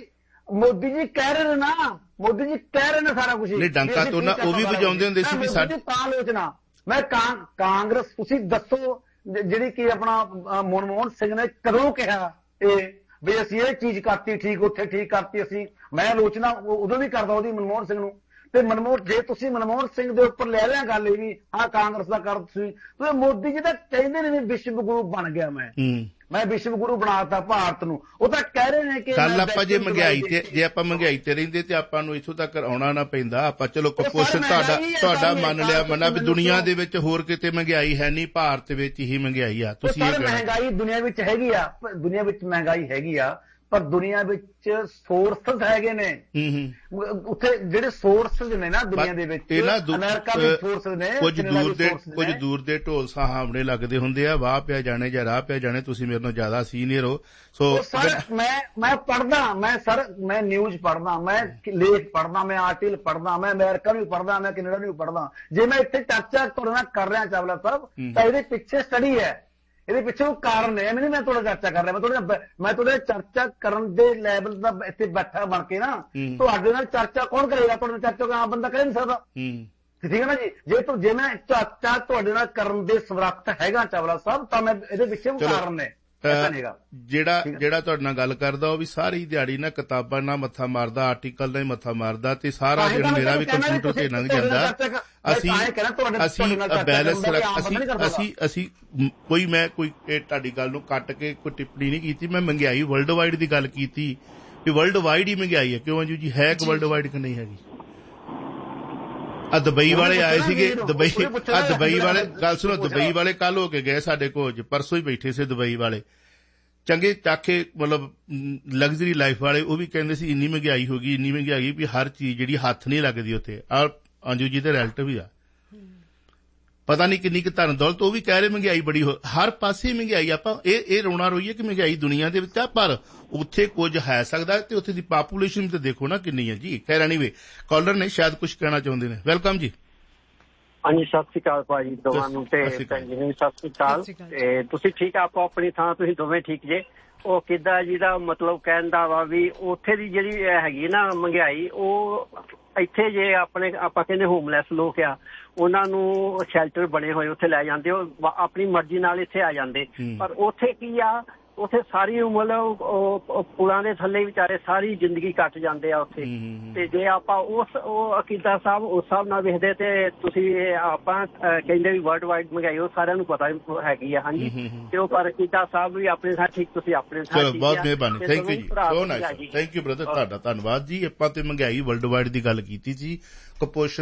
ਜੀ ਕਹਿ ਰਹੇ ਨੇ ਨਾ, ਮੋਦੀ ਜੀ ਕਹਿ ਰਹੇ ਨੇ ਸਾਰਾ ਕੁਝ ਨਹੀਂ ਡੰਕਾ ਤੋਂ ਨਾ ਉਹ ਵੀ ਵਜਾਉਂਦੇ ਹੁੰਦੇ ਸੀ ਵੀ ਸਾਡੀ ਤਾਂ ਆਲੋਚਨਾ। ਮੈਂ ਕਾਂਗਰਸ ਤੁਸੀਂ ਦੱਸੋ ਜਿਹੜੀ ਕਿ ਆਪਣਾ ਮਨਮੋਹਨ ਸਿੰਘ ਨੇ ਕਦੋਂ ਕਿਹਾ ਇਹ ਵੀ ਅਸੀਂ ਇਹ ਚੀਜ਼ ਕਰਤੀ ਠੀਕ, ਉੱਥੇ ਠੀਕ ਕਰਤੀ ਅਸੀਂ। ਮੈਂ ਆਲੋਚਨਾ ਉਦੋਂ ਵੀ ਕਰਦਾ ਉਹਦੀ ਮਨਮੋਹਨ ਸਿੰਘ ਨੂੰ। ਤੇ ਜੇ ਤੁਸੀਂ ਮਨਮੋਹਨ ਸਿੰਘ ਦੇ ਉੱਪਰ ਲੈ ਲਿਆ ਗੱਲ ਇਹ ਵੀ ਹਾਂ ਕਾਂਗਰਸ ਦਾ ਕਰ ਤੁਸੀਂ ਤੇ ਮੋਦੀ ਜੀ ਤਾਂ ਕਹਿੰਦੇ ਨੇ ਵੀ ਵਿਸ਼ਵ ਗੁਰੂ ਬਣ ਗਿਆ ਮੈਂ ਵਿਸ਼ਵ ਗੁਰੂ ਬਣਾਤਾ ਭਾਰਤ ਨੂੰ। ਉਹ ਤਾਂ ਕਹਿ ਰਹੇ ਨੇ ਕਿ ਕੱਲ ਆਪਾਂ ਜੇ ਆਪਾਂ ਮਹਿੰਗਾਈ ਤੇ ਰਹਿੰਦੇ ਤੇ ਆਪਾਂ ਨੂੰ ਇੱਥੋਂ ਤੱਕ ਆਉਣਾ ਨਾ ਪੈਂਦਾ। ਆਪਾਂ ਚਲੋ ਕੁਪੋਸ਼ਣ ਤੁਹਾਡਾ ਮੰਨ ਲਿਆ ਵੀ ਦੁਨੀਆ ਦੇ ਵਿੱਚ ਹੋਰ ਕਿਤੇ ਮਹਿੰਗਾਈ ਹੈ ਨਹੀਂ, ਭਾਰਤ ਵਿੱਚ ਹੀ ਮਹਿੰਗਾਈ ਆ। ਤੁਸੀਂ ਮਹਿੰਗਾਈ ਦੁਨੀਆ ਵਿੱਚ ਹੈਗੀ ਆ, ਦੁਨੀਆ ਵਿੱਚ ਮਹਿੰਗਾਈ ਹੈਗੀ ਆ, ਪਰ ਦੁਨੀਆ ਵਿੱਚ ਸੋਰਸਸ ਹੈਗੇ ਨੇ। ਉੱਥੇ ਜਿਹੜੇ ਸੋਰਸਸ ਨੇ ਨਾ ਦੁਨੀਆ ਦੇ ਵਿੱਚ ਅਮਰੀਕਾ ਦੇ ਸੋਰਸਸ ਨੇ, ਕੁਝ ਦੂਰ ਦੇ ਢੋਲ ਸਾਹਮਣੇ ਲੱਗਦੇ ਹੁੰਦੇ ਆ। ਵਾਹ ਪਿਆ ਜਾਣੇ ਜਾਂ ਰਾਹ ਪਿਆ ਜਾਣੇ। ਤੁਸੀਂ ਮੇਰੇ ਨਾਲ ਜ਼ਿਆਦਾ ਸੀਨੀਅਰ ਹੋ। ਸੋ ਸਰ ਮੈਂ ਪੜ੍ਹਦਾ, ਮੈਂ ਨਿਊਜ਼ ਪੜ੍ਹਦਾ, ਮੈਂ ਲੇਖ ਪੜ੍ਹਦਾ, ਮੈਂ ਆਰਟੀਕਲ ਪੜ੍ਹਦਾ, ਮੈਂ ਅਮਰੀਕਾ ਵੀ ਪੜ੍ਹਦਾ, ਮੈਂ ਕੈਨੇਡਾ ਵੀ ਪੜ੍ਹਦਾ। ਜੇ ਮੈਂ ਇੱਥੇ ਚਰਚਾ ਤੁਹਾਡੇ ਨਾਲ ਕਰ ਰਿਹਾ ਚਾਵਲਾ ਸਾਹਿਬ ਤਾਂ ਇਹਦੇ ਪਿੱਛੇ ਸਟੱਡੀ ਹੈ, ਇਹਦੇ ਪਿੱਛੇ ਉਹ ਕਾਰਨ ਹੈ। ਮੈਂ ਤੁਹਾਡੇ ਚਰਚਾ ਕਰ ਰਿਹਾ, ਮੈਂ ਤੁਹਾਡੇ ਚਰਚਾ ਕਰਨ ਦੇ ਲੈਵਲ ਦਾ ਇੱਥੇ ਬੈਠਾ ਬਣ ਕੇ ਨਾ ਤੁਹਾਡੇ ਨਾਲ ਚਰਚਾ ਕੌਣ ਕਰੇਗਾ? ਤੁਹਾਡੇ ਨਾਲ ਚਰਚਾ ਕੋਈ ਆਮ ਬੰਦਾ ਕਰ ਨਹੀਂ ਸਕਦਾ। ਠੀਕ ਹੈ ਨਾ ਜੀ। ਜੇ ਮੈਂ ਚਰਚਾ ਤੁਹਾਡੇ ਨਾਲ ਕਰਨ ਦੇ ਸਮਰੱਥ ਹੈਗਾ ਚਾਵਲਾ ਸਾਹਿਬ ਤਾਂ ਮੈਂ ਇਹਦੇ ਪਿੱਛੇ ਉਹ ਕਾਰਨ ਨੇ। ਜਿਹੜਾ ਤੁਹਾਡੇ ਨਾਲ ਗੱਲ ਕਰਦਾ ਉਹ ਵੀ ਸਾਰੀ ਦਿਹਾੜੀ ਨਾ ਕਿਤਾਬਾਂ ਨਾਲ ਮੱਥਾ ਮਾਰਦਾ, ਆਰਟੀਕਲ ਨਾਲ ਮੱਥਾ ਮਾਰਦਾ ਤੇ ਸਾਰਾ ਦਿਨ ਮੇਰਾ ਵੀ ਕੰਪਿਊਟਰ ਤੇ ਲੰਘ ਜਾਂਦਾ। ਕੋਈ ਤੁਹਾਡੀ ਗੱਲ ਨੂੰ ਕੱਟ ਕੇ ਕੋਈ ਟਿੱਪਣੀ ਨਹੀਂ ਕੀਤੀ। ਮੈਂ ਮਹਿੰਗਾਈ ਵਰਲਡ ਵਾਈਡ ਦੀ ਗੱਲ ਕੀਤੀ ਵੀ ਵਰਲਡ ਵਾਈਡ ਹੀ ਮਹਿੰਗਾਈ ਹੈ। ਕਿਉਂ ਅੰਜੂ ਜੀ ਹੈ ਕਿ ਵਰਲਡ ਵਾਈਡ ਕਿ ਨਹੀਂ ਹੈਗੀ? ਦੁਬਈ ਵਾਲੇ ਆਏ ਸੀਗੇ, ਦੁਬਈ ਵਾਲੇ ਗੱਲ ਸੁਣੋ, ਦੁਬਈ ਵਾਲੇ ਕੱਲ ਹੋ ਕੇ ਗਏ ਸਾਡੇ ਕੋਲ, ਪਰਸੋਂ ਹੀ ਬੈਠੇ ਸੀ ਦੁਬਈ ਵਾਲੇ, ਚੰਗੇ ਚਾਖੇ ਮਤਲਬ ਲਗਜ਼ਰੀ ਲਾਈਫ ਵਾਲੇ। ਉਹ ਵੀ ਕਹਿੰਦੇ ਸੀ ਇੰਨੀ ਮਹਿੰਗਾਈ ਹੋ ਗਈ ਵੀ ਹਰ ਚੀਜ਼ ਜਿਹੜੀ ਹੱਥ ਨਹੀਂ ਲੱਗਦੀ ਉੱਥੇ। ਅੰਜੂ ਜੀ ਦੇ ਰਿਲੇਟਿਵ ਵੀ ਆ, ਪਤਾ ਨਹੀਂ ਕਿੰਨੀ ਕੁ ਧਨ ਦੌਲਤ। ਉਹ ਵੀ ਕਹਿ ਰਹੇ ਮਹਿੰਗਾਈ ਬੜੀ ਹਰ ਪਾਸੇ ਮਹਿੰਗਾਈ। ਆਪਾਂ ਇਹ ਰੋਣਾ ਰੋਈਏ ਕਿ ਮਹਿੰਗਾਈ ਦੁਨੀਆ ਦੇ ਵਿੱਚ ਆ, ਪਰ ਉੱਥੇ ਕੁਝ ਹੈ ਸਕਦਾ ਤੇ ਉੱਥੇ ਦੀ ਪਾਪੂਲੇਸ਼ਨ ਤੇ ਦੇਖੋ ਨਾ ਕਿੰਨੀ ਹੈ ਜੀ। ਖੈਰ ਐਨੀਵੇ ਕਾਲਰ ਨੇ ਸ਼ਾਇਦ ਕੁਝ ਕਹਿਣਾ ਚਾਹੁੰਦੇ ਨੇ। ਵੈਲਕਮ ਜੀ। ਹਾਂਜੀ ਸਤਿ ਸ਼੍ਰੀ ਅਕਾਲ ਭਾਜੀ ਦੋਵਾਂ ਨੂੰ ਤੇ ਭੈਣ ਜੀ ਨੂੰ ਸਤਿ ਸ਼੍ਰੀ ਅਕਾਲ। ਤੇ ਤੁਸੀਂ ਠੀਕ ਆਪੋ ਆਪਣੀ ਥਾਂ, ਤੁਸੀਂ ਦੋਵੇਂ ਠੀਕ ਜੇ। ਉਹ ਕਿੱਦਾਂ ਜਿਹਦਾ ਮਤਲਬ ਕਹਿਣ ਦਾ ਵਾ ਵੀ ਉੱਥੇ ਦੀ ਜਿਹੜੀ ਹੈਗੀ ਨਾ ਮਹਿੰਗਾਈ, ਉਹ ਇੱਥੇ ਜੇ ਆਪਾਂ ਕਹਿੰਦੇ ਹੋਮਲੈਸ ਲੋਕ ਆ ਉਹਨਾਂ ਨੂੰ ਸ਼ੈਲਟਰ ਬਣੇ ਹੋਏ ਉੱਥੇ ਲੈ ਜਾਂਦੇ, ਉਹ ਆਪਣੀ ਮਰਜ਼ੀ ਨਾਲ ਇੱਥੇ ਆ ਜਾਂਦੇ। ਪਰ ਉੱਥੇ ਕੀ ਆ, ਉੱਥੇ ਸਾਰੀ ਮਤਲਬ ਪੁਲਾਂ ਦੇ ਥੱਲੇ ਵਿਚਾਰੇ ਸਾਰੀ ਜ਼ਿੰਦਗੀ ਕੱਟ ਜਾਂਦੇ ਆ ਉੱਥੇ। ਤੇ ਜੇ ਆਪਾਂ ਉਹ ਅਕੀਦਾ ਸਾਹਿਬ ਉਸ ਹਿਸਾਬ ਨਾਲ ਵੇਖਦੇ ਤੇ ਤੁਸੀਂ ਆਪਾਂ ਕਹਿੰਦੇ ਵੀ ਵਰਲਡ ਵਾਈਡ ਮਹਿੰਗਾਈ ਉਹ ਸਾਰਿਆਂ ਨੂੰ ਪਤਾ ਹੈਗੀ ਆ। ਹਾਂਜੀ ਤੇ ਉਹ ਪਰ ਅਕੀਦਾ ਸਾਹਿਬ ਵੀ ਆਪਣੇ ਸਾਥ ਠੀਕ, ਤੁਸੀਂ ਆਪਣੇ ਸਾਥ ਠੀਕ। ਬਹੁਤ ਮਿਹਰਬਾਨੀ, ਥੈਂਕ ਯੂ ਜੀ, so nice, thank you brother, ਤੁਹਾਡਾ ਧੰਨਵਾਦ ਜੀ। ਆਪਾਂ ਤੇ ਮਹਿੰਗਾਈ ਵਰਲਡ ਵਾਈਡ ਦੀ ਗੱਲ ਕੀਤੀ ਸੀ, ਕੁਪੋਸ਼ਣ